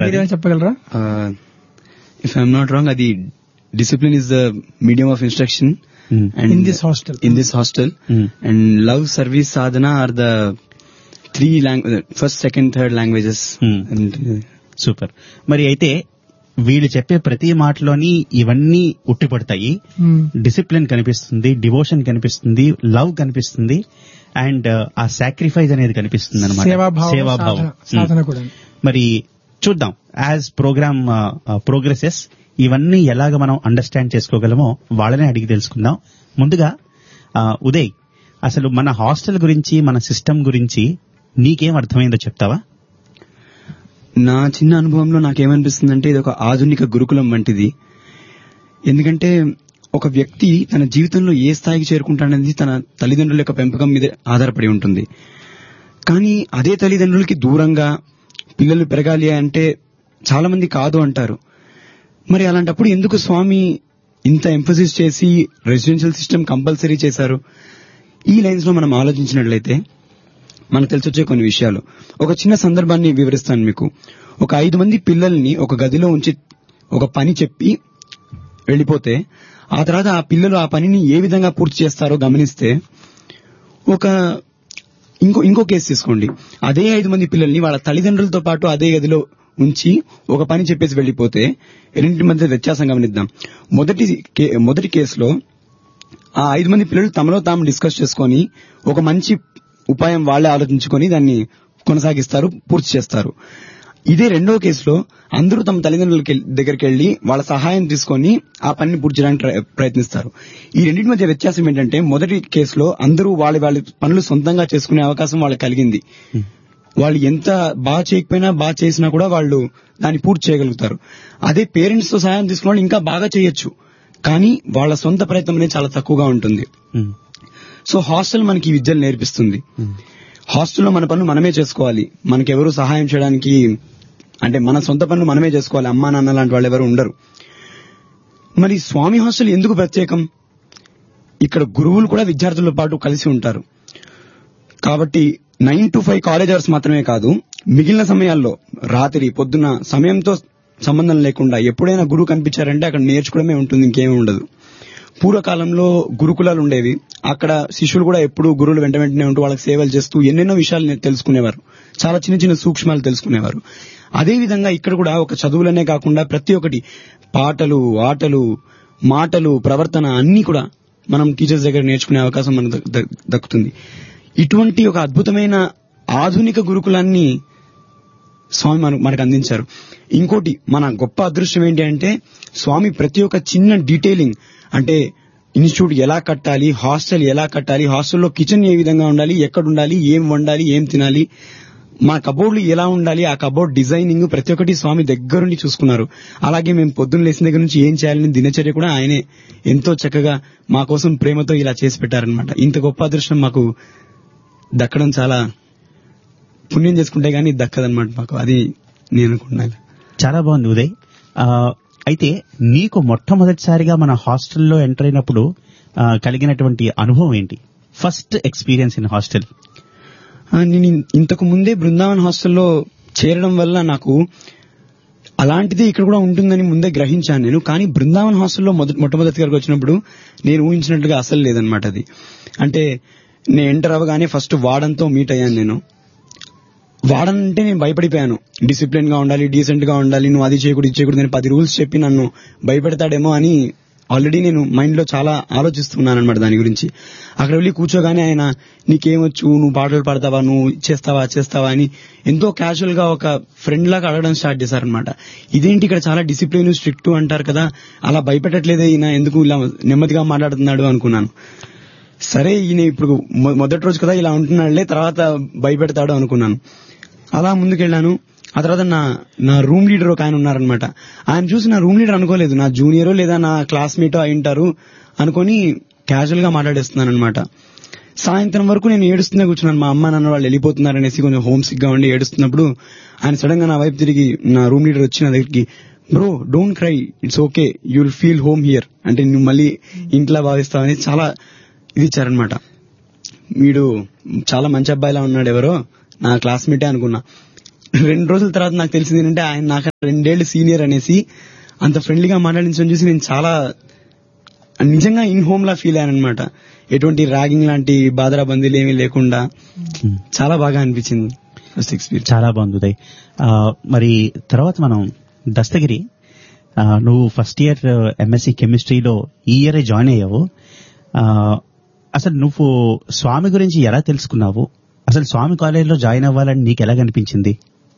మీరేమైనా చెప్పగలరా? If I'm not wrong, అది discipline is the medium of instruction and in this hostel and love, service, sadhana are the three first, second, third languages. Super. మరి అయితే వీళ్ళు చెప్పే ప్రతి మాటలోని ఇవన్నీ ఉట్టిపడతాయి. డిసిప్లిన్ కనిపిస్తుంది, డివోషన్ కనిపిస్తుంది, లవ్ కనిపిస్తుంది, అండ్ ఆ సాక్రిఫైస్ అనేది కనిపిస్తుంది అనమాట, సేవాభావం, సాధన కూడా. మరి చూద్దాం యాజ్ ప్రోగ్రామ్ ప్రోగ్రెసెస్ ఇవన్నీ ఎలాగ మనం అండర్స్టాండ్ చేసుకోగలమో వాళ్ళనే అడిగి తెలుసుకుందాం. ముందుగా ఉదయ్, అసలు మన హాస్టల్ గురించి, మన సిస్టమ్ గురించి నీకేం అర్థమైందో చెప్తావా? నా చిన్న అనుభవంలో నాకేమనిపిస్తుందంటే ఇది ఒక ఆధునిక గురుకులం వంటిది. ఎందుకంటే ఒక వ్యక్తి తన జీవితంలో ఏ స్థాయికి చేరుకుంటాడనేది తన తల్లిదండ్రుల యొక్క పెంపకం మీద ఆధారపడి ఉంటుంది. కానీ అదే తల్లిదండ్రులకి దూరంగా పిల్లలు పెరగాలి అంటే చాలా మంది కాదు అంటారు. మరి అలాంటప్పుడు ఎందుకు స్వామి ఇంత ఎంఫసిస్ చేసి రెసిడెన్షియల్ సిస్టమ్ కంపల్సరీ చేశారు? ఈ లైన్స్ లో మనం ఆలోచించినట్లయితే మనకు తెలిసొచ్చే కొన్ని విషయాలు. ఒక చిన్న సందర్భాన్ని వివరిస్తాను మీకు. ఒక 5 మంది పిల్లల్ని ఒక గదిలో ఉంచి ఒక పని చెప్పి వెళ్లిపోతే ఆ తర్వాత ఆ పిల్లలు ఆ పనిని ఏ విధంగా పూర్తి చేస్తారో గమనిస్తే, ఇంకో కేసు తీసుకోండి. అదే 5 మంది పిల్లల్ని వాళ్ళ తల్లిదండ్రులతో పాటు అదే గదిలో ఉంచి ఒక పని చెప్పేసి వెళ్లిపోతే రెండింటి మధ్య వ్యత్యాసం గమనిద్దాం. మొదటి కేసులో ఆ 5 మంది పిల్లలు తమలో తాము డిస్కస్ చేసుకొని ఒక మంచి ఉపాయం వాళ్లే ఆలోచించుకొని దాన్ని కొనసాగిస్తారు, పూర్తి చేస్తారు. ఇదే రెండో కేసులో అందరూ తమ తల్లిదండ్రుల దగ్గరికి వెళ్లి వాళ్ళ సహాయం తీసుకొని ఆ పనిని పూర్తి చేయడానికి ప్రయత్నిస్తారు. ఈ రెండింటి మధ్య వ్యత్యాసం ఏంటంటే, మొదటి కేసులో అందరూ వాళ్ళ పనులు సొంతంగా చేసుకునే అవకాశం వాళ్ళకి కలిగింది. వాళ్ళు ఎంత బాగా చేయకపోయినా బాగా చేసినా కూడా వాళ్ళు దాన్ని పూర్తి చేయగలుగుతారు. అదే పేరెంట్స్ తో సహాయం తీసుకున్న వాళ్ళు ఇంకా బాగా చేయొచ్చు, కానీ వాళ్ళ సొంత ప్రయత్నం అనేది చాలా తక్కువగా ఉంటుంది. సో హాస్టల్ మనకి ఈ విద్యలు నేర్పిస్తుంది. హాస్టల్లో మన పనులు మనమే చేసుకోవాలి, మనకెవరు సహాయం చేయడానికి, అంటే మన సొంత పనులు మనమే చేసుకోవాలి, అమ్మా నాన్న లాంటి వాళ్ళు ఎవరు ఉండరు. మరి స్వామి హాస్టల్ ఎందుకు ప్రత్యేకం? ఇక్కడ గురువులు కూడా విద్యార్థులతో పాటు కలిసి ఉంటారు. కాబట్టి 9 to 5 కాలేజ్ అవర్స్ మాత్రమే కాదు, మిగిలిన సమయాల్లో రాత్రి పొద్దున సమయంతో సంబంధం లేకుండా ఎప్పుడైనా గురువు కనిపించారంటే అక్కడ నేర్చుకోవడమే ఉంటుంది, ఇంకేమీ ఉండదు. పూర్వకాలంలో గురుకులాలు ఉండేవి. అక్కడ శిష్యులు కూడా ఎప్పుడు గురువులు వెంటనే ఉంటూ వాళ్ళకి సేవలు చేస్తూ ఎన్నెన్నో విషయాలు తెలుసుకునేవారు, చాలా చిన్న చిన్న సూక్ష్మాలు తెలుసుకునేవారు. అదే విధంగా ఇక్కడ కూడా ఒక చదువులనే కాకుండా ప్రతి ఒక్కటి పాటలు, ఆటలు, మాటలు, ప్రవర్తన అన్ని కూడా మనం టీచర్స్ దగ్గర నేర్చుకునే అవకాశం మనకు దక్కుతుంది. ఇటువంటి ఒక అద్భుతమైన ఆధునిక గురుకులాన్ని స్వామి మనకు అందించారు. ఇంకోటి మన గొప్ప అదృష్టం ఏంటి అంటే, స్వామి ప్రతి ఒక్క చిన్న డీటెయిలింగ్, అంటే ఇన్స్టిట్యూట్ ఎలా కట్టాలి, హాస్టల్ ఎలా కట్టాలి, హాస్టల్లో కిచెన్ ఏ విధంగా ఉండాలి, ఎక్కడ ఉండాలి, ఏం వండాలి, ఏం తినాలి, మా కబోర్డ్లు ఎలా ఉండాలి, ఆ కబోర్డ్ డిజైనింగ్ ప్రతి ఒక్కటి స్వామి దగ్గరుండి చూసుకున్నారు. అలాగే మేము పొద్దున్న లేచిన దగ్గర నుంచి ఏం చేయాలని దినచర్య కూడా ఆయనే ఎంతో చక్కగా మా కోసం ప్రేమతో ఇలా చేసి పెట్టారనమాట. ఇంత గొప్ప అదృష్టం మాకు దక్కడం చాలా పుణ్యం చేసుకుంటే గానీ దక్కదనమాట మాకు, అది నేను అనుకుంటున్నాను. చాలా బాగుంది ఉదయ్. అయితే నీకు మొట్టమొదటిసారిగా మన హాస్టల్లో ఎంటర్ అయినప్పుడు కలిగినటువంటి అనుభవం ఏంటి? First experience in hostel. నేను ఇంతకు ముందే బృందావన్ హాస్టల్లో చేరడం వల్ల నాకు అలాంటిది ఇక్కడ కూడా ఉంటుందని ముందే గ్రహించాను నేను. కానీ బృందావన్ హాస్టల్లో మొట్టమొదటిగా వచ్చినప్పుడు నేను ఊహించినట్లుగా అసలు లేదనమాట అది. అంటే నేను ఎంటర్ అవ్వగానే ఫస్ట్ వార్డన్తో మీట్ అయ్యాను. నేను వార్డన్ అంటే నేను భయపడిపోయాను. డిసిప్లిన్ గా ఉండాలి, డీసెంట్ గా ఉండాలి, నువ్వు అది చేయకూడదు, ఇది చేయకూడదు, నేను 10 రూల్స్ చెప్పి నన్ను భయపెడతాడేమో అని ఆల్రెడీ నేను మైండ్ లో చాలా ఆలోచిస్తున్నాను అనమాట దాని గురించి. అక్కడ వెళ్ళి కూర్చోగానే ఆయన నీకేమొచ్చు, నువ్వు పాటలు పాడతావా, నువ్వు చేస్తావా అని ఎంతో క్యాజువల్ గా ఒక ఫ్రెండ్ లాగా అడగడం స్టార్ట్ చేశారనమాట. ఇదేంటి ఇక్కడ చాలా డిసిప్లిన్ స్ట్రిక్ట్ అంటారు కదా, అలా భయపెట్టట్లేదే ఈయన, ఎందుకు ఇలా నెమ్మదిగా మాట్లాడుతున్నాడు అనుకున్నాను. సరే ఈయన ఇప్పుడు మొదటి రోజు కదా ఇలా ఉంటున్నాడులే, తర్వాత భయపెడతాడు అనుకున్నాను. అలా ముందుకెళ్లాను. ఆ తర్వాత నా రూమ్ లీడర్ ఒక ఆయన ఉన్నారనమాట. ఆయన చూసి నా రూమ్ లీడర్ అనుకోలేదు, నా జూనియరో లేదా నా క్లాస్మేటో అయి ఉంటారు అనుకుని క్యాజువల్ గా మాట్లాడేస్తున్నాను అనమాట. సాయంత్రం వరకు నేను ఏడుస్తూనే కూర్చున్నాను. మా అమ్మ నాన్న వాళ్ళు వెళ్ళిపోతున్నారనేసి కొంచెం హోమ్ సిక్ గా ఉండి ఏడుస్తున్నప్పుడు ఆయన సడన్ గా నా వైపు తిరిగి నా రూమ్ లీడర్ వచ్చి నా దగ్గరికి, bro don't cry, it's okay, you will feel home here, అంటే నువ్వు మళ్ళీ ఇంట్లో భావిస్తావని చాలా ఇది ఇచ్చారనమాట. వీడు చాలా మంచి అబ్బాయిలా ఉన్నాడు, ఎవరో నా క్లాస్మేటే అనుకున్నా. 2 రోజుల తర్వాత నాకు తెలిసింది ఏంటంటే ఆయన నాకు 2 ఏళ్ళు సీనియర్ అనేసి అంత ఫ్రెండ్లీగా మాట్లాడించడం చూసి నేను చాలా నిజంగా ఇన్ హోమ్ లా ఫీల్ అయ్యాను అనమాట. ఎటువంటి ర్యాగింగ్ లాంటి బాధరాబందీలు ఏమీ లేకుండా చాలా బాగా అనిపించింది ఫస్ట్ ఎక్స్పీరియన్స్. చాలా బాగుంది ఉదయ్. మరి తర్వాత మనం దస్తగిరి, నువ్వు ఫస్ట్ ఇయర్ ఎంఎస్సి కెమిస్ట్రీలో ఈ ఇయర్ జాయిన్ అయ్యావు. అసలు నువ్వు స్వామి గురించి ఎలా తెలుసుకున్నావు? అసలు స్వామి కాలేజీలో జాయిన్ అవ్వాలని నీకు ఎలా కనిపించింది?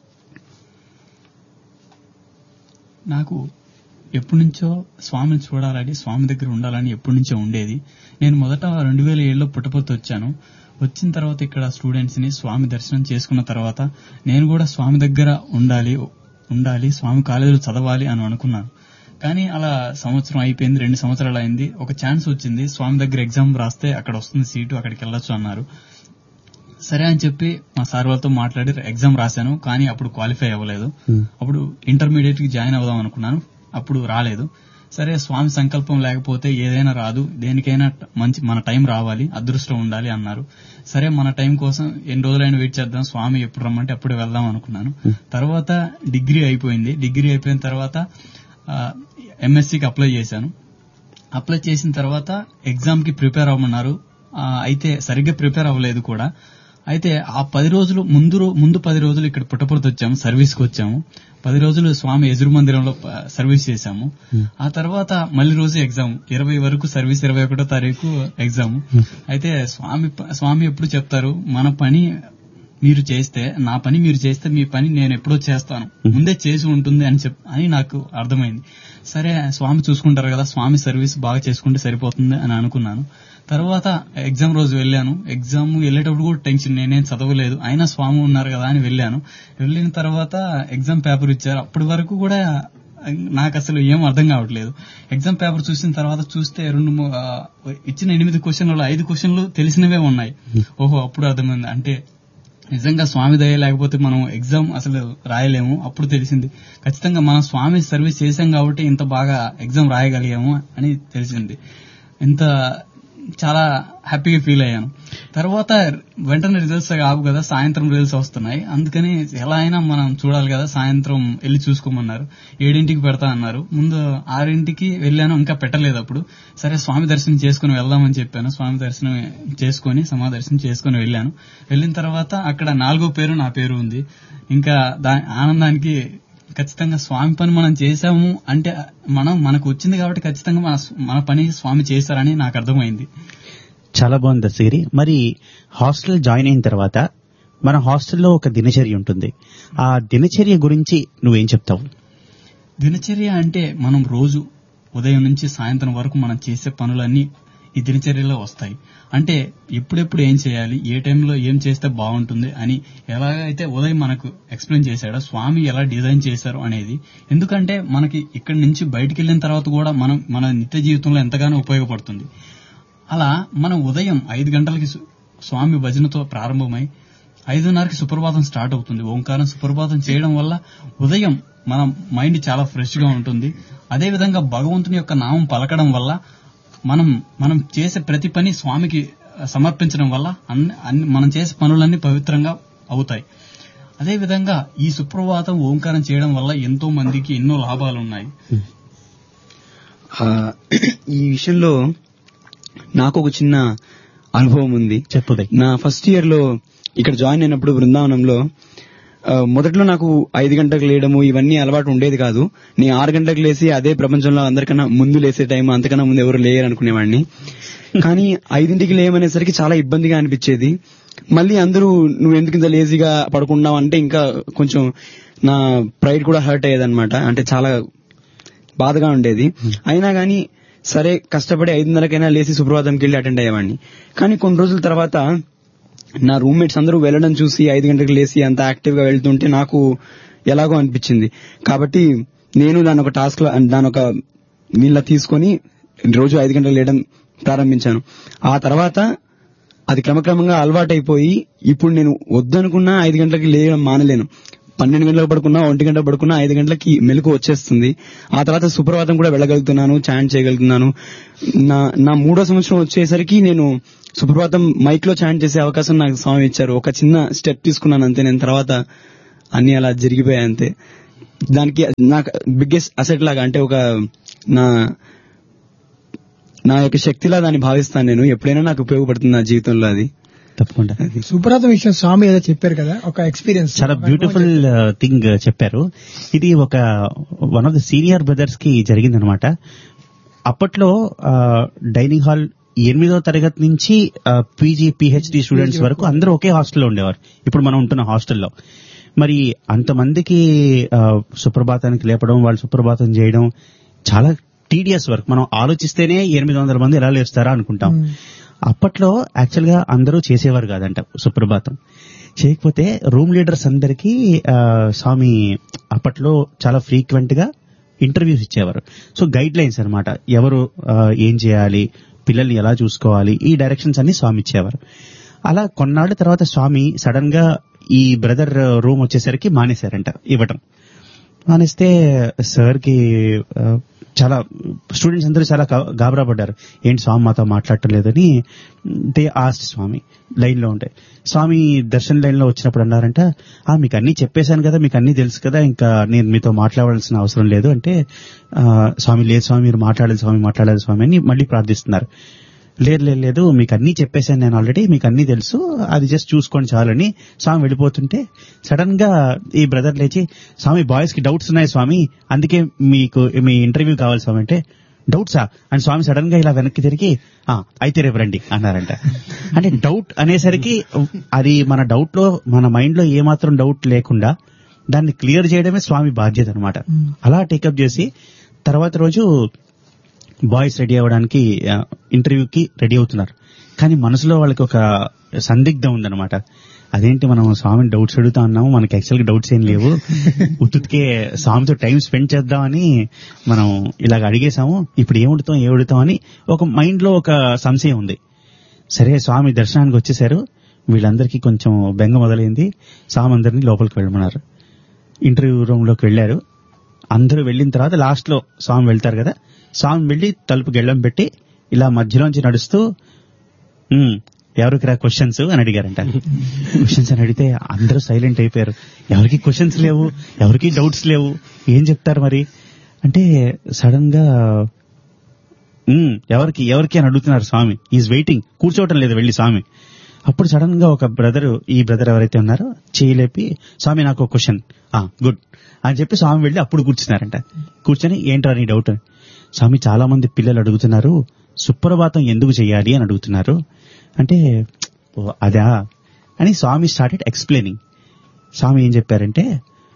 నాకు ఎప్పటి నుంచో స్వామిని చూడాలని, స్వామి దగ్గర ఉండాలని ఎప్పటి నుంచో ఉండేది. నేను మొదట 2007లో పుట్టపర్తి వచ్చాను. వచ్చిన తర్వాత ఇక్కడ స్టూడెంట్స్ ని స్వామి దర్శనం చేసుకున్న తర్వాత నేను కూడా స్వామి దగ్గర ఉండాలి, స్వామి కాలేజీలో చదవాలి అని అనుకున్నాను. కానీ అలా సంవత్సరం అయిపోయింది, 2 సంవత్సరాలు అయింది. ఒక ఛాన్స్ వచ్చింది, స్వామి దగ్గర ఎగ్జామ్ రాస్తే అక్కడ వస్తుంది సీటు, అక్కడికి వెళ్ళొచ్చు అన్నారు. సరే అని చెప్పి మా సార్ వాళ్ళతో మాట్లాడి ఎగ్జామ్ రాశాను. కానీ అప్పుడు క్వాలిఫై అవ్వలేదు. అప్పుడు ఇంటర్మీడియట్ కి జాయిన్ అవుదాం అనుకున్నాను, అప్పుడు రాలేదు. సరే, స్వామి సంకల్పం లేకపోతే ఏదైనా రాదు, దేనికైనా మన టైం రావాలి, అదృష్టం ఉండాలి అన్నారు. సరే, మన టైం కోసం ఎన్ని రోజులైనా వెయిట్ చేద్దాం, స్వామి ఎప్పుడు రమ్మంటే అప్పుడే వెళ్దాం అనుకున్నాను. తర్వాత డిగ్రీ అయిపోయింది. డిగ్రీ అయిపోయిన తర్వాత ఎంఎస్సికి అప్లై చేశాను. అప్లై చేసిన తర్వాత ఎగ్జామ్ కి ప్రిపేర్ అవ్వమన్నారు. అయితే సరిగ్గా ప్రిపేర్ అవ్వలేదు కూడా. అయితే ఆ 10 రోజులు ముందు 10 రోజులు ఇక్కడ పుట్టపర్తి వచ్చాము, సర్వీస్కి వచ్చాము. 10 రోజులు స్వామి ఎదురు మందిరంలో సర్వీస్ చేశాము. ఆ తర్వాత మళ్ళీ రోజు ఎగ్జామ్, 20 వరకు సర్వీస్, 21వ తారీఖు ఎగ్జామ్. అయితే స్వామి ఎప్పుడు చెప్తారు, మన పని మీరు చేస్తే, నా పని మీరు చేస్తే, మీ పని నేను ఎప్పుడో చేస్తాను, ముందే చేసి ఉంటుంది అని నాకు అర్థమైంది. సరే, స్వామి చూసుకుంటారు కదా, స్వామి సర్వీస్ బాగా చేసుకుంటే సరిపోతుంది అని అనుకున్నాను. తర్వాత ఎగ్జామ్ రోజు వెళ్ళాను. ఎగ్జామ్ వెళ్ళేటప్పుడు కూడా టెన్షన్, నేనేం చదవలేదు, అయినా స్వామి ఉన్నారు కదా అని వెళ్ళాను. వెళ్ళిన తర్వాత ఎగ్జామ్ పేపర్ ఇచ్చారు. అప్పటి వరకు కూడా నాకు అసలు ఏం అర్థం కావట్లేదు. ఎగ్జామ్ పేపర్ చూసిన తర్వాత చూస్తే ఇచ్చిన 8 క్వశ్చన్లలో 5 క్వశ్చన్లు తెలిసినవే ఉన్నాయి. ఓహో, అప్పుడు అర్థమైంది, అంటే నిజంగా స్వామి దయ లేకపోతే మనం ఎగ్జామ్ అసలు రాయలేము. అప్పుడు తెలిసింది, ఖచ్చితంగా మనం స్వామి సర్వీస్ చేశాం కాబట్టి ఇంత బాగా ఎగ్జామ్ రాయగలిగాము అని తెలిసింది. చాలా హ్యాపీగా ఫీల్ అయ్యాను. తర్వాత వెంటనే రిజల్ట్స్ కావు కదా, సాయంత్రం రిజల్ట్స్ వస్తున్నాయి. అందుకని ఎలా అయినా మనం చూడాలి కదా, సాయంత్రం వెళ్ళి చూసుకోమన్నారు. 7ంటికి పెడతా అన్నారు. ముందు 6ంటికి వెళ్ళాను, ఇంకా పెట్టలేదు అప్పుడు. సరే, స్వామి దర్శనం చేసుకుని వెళ్దామని చెప్పాను. స్వామి దర్శనం చేసుకుని, సమాదర్శనం చేసుకుని వెళ్ళాను. వెళ్ళిన తర్వాత అక్కడ 4వ పేరు నా పేరు ఉంది. ఇంకా ఆనందానికి ఖచ్చితంగా స్వామి పని మనం చేశాము అంటే మనకు వచ్చింది కాబట్టి ఖచ్చితంగా మన పని స్వామి చేశారని నాకు అర్థమైంది. చాలా బాగుంది దస్తగిరి. మరి హాస్టల్ జాయిన్ అయిన తర్వాత మన హాస్టల్లో ఒక దినచర్య ఉంటుంది. ఆ దినచర్య గురించి నువ్వేం చెప్తావు? దినచర్య అంటే మనం రోజు ఉదయం నుంచి సాయంత్రం వరకు మనం చేసే పనులన్నీ ఈ దినచర్యలో వస్తాయి. అంటే ఎప్పుడెప్పుడు ఏం చేయాలి, ఏ టైంలో ఏం చేస్తే బాగుంటుంది అని ఎలాగైతే ఉదయం మనకు ఎక్స్ప్లెయిన్ చేశాడో, స్వామి ఎలా డిజైన్ చేశారు అనేది. ఎందుకంటే మనకి ఇక్కడి నుంచి బయటికి వెళ్ళిన తర్వాత కూడా మన నిత్య జీవితంలో ఎంతగానో ఉపయోగపడుతుంది. అలా మనం ఉదయం 5 గంటలకి స్వామి భజనతో ప్రారంభమై 5:30కి సుప్రభాతం స్టార్ట్ అవుతుంది. ఓంకారం సుప్రభాతం చేయడం వల్ల ఉదయం మన మైండ్ చాలా ఫ్రెష్ గా ఉంటుంది. అదేవిధంగా భగవంతుని యొక్క నామం పలకడం వల్ల మనం చేసే ప్రతి పని స్వామికి సమర్పించడం వల్ల మనం చేసే పనులన్నీ పవిత్రంగా అవుతాయి. అదేవిధంగా ఈ సుప్రభాతం ఓంకారం చేయడం వల్ల ఎంతో మందికి ఎన్నో లాభాలు ఉన్నాయి. ఈ విషయంలో నాకు ఒక చిన్న అనుభవం ఉంది. చెప్పుదే. నా ఫస్ట్ ఇయర్ లో ఇక్కడ జాయిన్ అయినప్పుడు బృందావనంలో మొదట్లో నాకు 5 గంటలకు లేయడము ఇవన్నీ అలవాటు ఉండేది కాదు. నేను 6 గంటలకు లేసి అదే ప్రపంచంలో అందరికన్నా ముందు లేసే టైం, అంతకన్నా ముందు ఎవరు లేయరు అనుకునేవాడిని. కానీ 5ంటికి లేయమనేసరికి చాలా ఇబ్బందిగా అనిపించేది. మళ్ళీ అందరూ నువ్వు ఎందుకు ఇంత లేజీగా పడుకున్నావు అంటే ఇంకా కొంచెం నా ప్రైడ్ కూడా హర్ట్ అయ్యేదన్నమాట. అంటే చాలా బాధగా ఉండేది. అయినా గానీ సరే, కష్టపడి 5:30కైనా లేసి సుప్రభాతంకి వెళ్ళి అటెండ్ అయ్యేవాడిని. కానీ కొన్ని రోజుల తర్వాత నా రూమ్మేట్స్ అందరూ వెళ్ళడం చూసి 5 గంటలకు లేసి అంత యాక్టివ్ గా వెళ్తుంటే నాకు ఎలాగో అనిపించింది. కాబట్టి నేను దాని ఒక నీళ్ళ తీసుకొని రోజు 5 గంటలకు లేయడం ప్రారంభించాను. ఆ తర్వాత అది క్రమక్రమంగా అలవాటైపోయి ఇప్పుడు నేను వద్దనుకున్నా 5 గంటలకి లేయడం మానలేను. 12 గంటలకు పడుకున్నా, 1 గంటలకు పడుకున్నా 5 గంటలకి మెలకు వచ్చేస్తుంది. ఆ తర్వాత సుప్రభాతం కూడా వెళ్ళగలుగుతున్నాను, చాంట్ చేయగలుగుతున్నాను. నా 3వ సంవత్సరం వచ్చేసరికి నేను సుప్రభాతం మైక్ లో చాంట్ చేసే అవకాశం నాకు స్వామి ఇచ్చారు. ఒక చిన్న స్టెప్ తీసుకున్నాను అంతే. నేను తర్వాత అన్ని అలా జరిగిపోయాయి అంతే. దానికి నాకు బిగ్గెస్ట్ అసెట్ లాగా, అంటే ఒక నా యొక్క శక్తిలా దాన్ని భావిస్తాను నేను. ఎప్పుడైనా నాకు ఉపయోగపడుతుంది నా జీవితంలో అది. తప్పకుండా. సుప్రభాతం విషయం స్వామి ఏదో చెప్పారు కదా, ఒక ఎక్స్పీరియన్స్ చాలా బ్యూటిఫుల్ థింగ్ చెప్పారు. ఇది ఒక one of the senior brothers కి జరిగిందనమాట. అప్పట్లో డైనింగ్ హాల్ 8వ తరగతి నుంచి పీజీ పిహెచ్డి స్టూడెంట్స్ వరకు అందరూ ఒకే హాస్టల్లో ఉండేవారు. ఇప్పుడు మనం ఉంటున్న హాస్టల్లో మరి అంతమందికి సుప్రభాతానికి లేపడం, వాళ్ళు సుప్రభాతం చేయడం చాలా టీడియస్ వర్క్. మనం ఆలోచిస్తేనే 800 మంది ఎలా లేస్తారా అనుకుంటాం. అప్పట్లో యాక్చువల్ గా అందరూ చేసేవారు కాదంట సుప్రభాతం. చేయకపోతే రూమ్ లీడర్స్ అందరికీ స్వామి అప్పట్లో చాలా ఫ్రీక్వెంట్ గా ఇంటర్వ్యూస్ ఇచ్చేవారు. సో గైడ్ లైన్స్ అనమాట, ఎవరు ఏం చేయాలి, పిల్లల్ని ఎలా చూసుకోవాలి, ఈ డైరెక్షన్స్ అన్ని స్వామి ఇచ్చేవారు. అలా కొన్నాళ్ళ తర్వాత స్వామి సడన్ గా ఈ బ్రదర్ రూమ్ వచ్చేసరికి మానేశారంట ఇవ్వటం. మానేస్తే సార్ కి చాలా స్టూడెంట్స్ అందరూ చాలా గాబరా పడ్డారు. ఏంటి స్వామి మాతో మాట్లాడటం లేదని దే ఆస్ట్ స్వామి లైన్ లో ఉంటాయి. స్వామి దర్శన్ లైన్ లో వచ్చినప్పుడు అన్నారంట, మీకు అన్ని చెప్పేశాను కదా, మీకు అన్ని తెలుసు కదా, ఇంకా నేను మీతో మాట్లాడాల్సిన అవసరం లేదు అంటే, స్వామి లేదు స్వామి మీరు మాట్లాడాలి స్వామి అని మళ్ళీ ప్రార్థిస్తున్నారు. లేదు మీకు అన్ని చెప్పేశాను నేను ఆల్రెడీ, మీకు అన్ని తెలుసు, అది జస్ట్ చూసుకోండి చాలని స్వామి వెళ్ళిపోతుంటే సడన్ గా ఈ బ్రదర్ లేచి, స్వామి బాయ్స్ కి డౌట్స్ ఉన్నాయి స్వామి, అందుకే మీకు మీ ఇంటర్వ్యూ కావాలి స్వామి అంటే, డౌట్సా అని స్వామి సడన్ గా ఇలా వెనక్కి తిరిగి అయితే రేపు రండి అన్నారంట. అంటే డౌట్ అనేసరికి అది మన డౌట్ లో, మన మైండ్ లో ఏమాత్రం డౌట్ లేకుండా దాన్ని క్లియర్ చేయడమే స్వామి బాధ్యత అనమాట. అలా టేకప్ చేసి తర్వాత రోజు బాయ్స్ రెడీ అవ్వడానికి ఇంటర్వ్యూకి రెడీ అవుతున్నారు. కానీ మనసులో వాళ్ళకి ఒక సందిగ్ధం ఉందన్నమాట. అదేంటి మనం స్వామిని డౌట్స్ అడుగుతా ఉన్నాము, మనకి యాక్చువల్ గా డౌట్స్ ఏం లేవు, ఉత్తుకే స్వామితో టైం స్పెండ్ చేద్దామని మనం ఇలాగ అడిగేశాము, ఇప్పుడు ఏమడుతాం అని ఒక మైండ్ లో ఒక సంశయం ఉంది. సరే స్వామి దర్శనానికి వచ్చేసారు, వీళ్ళందరికీ కొంచెం బెంగ మొదలైంది. స్వామి అందరినీ లోపలికి వెళ్ళమన్నారు. ఇంటర్వ్యూ రూమ్ లోకి వెళ్లారు. అందరూ వెళ్ళిన తర్వాత లాస్ట్ లో స్వామి వెళ్తారు కదా, స్వామి వెళ్ళి తలుపు గెళ్ళం పెట్టి ఇలా మధ్యలోంచి నడుస్తూ ఎవరికి రా క్వశ్చన్స్ అని అడిగారంట. క్వశ్చన్స్ అని అడిగితే అందరూ సైలెంట్ అయిపోయారు. ఎవరికి క్వశ్చన్స్ లేవు, ఎవరికి డౌట్స్ లేవు, ఏం చెప్తారు మరి అంటే సడన్ గా ఎవరికి అని అడుగుతున్నారు స్వామి. ఈజ్ వెయిటింగ్, కూర్చోవటం లేదు వెళ్ళి స్వామి. అప్పుడు సడన్ గా ఒక బ్రదర్, ఈ బ్రదర్ ఎవరైతే ఉన్నారో చేయలేపి, స్వామి నాకు ఒక క్వశ్చన్, గుడ్ అని చెప్పి స్వామి వెళ్ళి అప్పుడు కూర్చున్నారంట. కూర్చొని ఏంట్రా నీ డౌట్, స్వామి చాలా మంది పిల్లలు అడుగుతున్నారు సుప్రభాతం ఎందుకు చెయ్యాలి అని అడుగుతున్నారు అంటే, అదా అని స్వామి స్టార్టెడ్ ఎక్స్ప్లెయినింగ్. స్వామి ఏం చెప్పారంటే,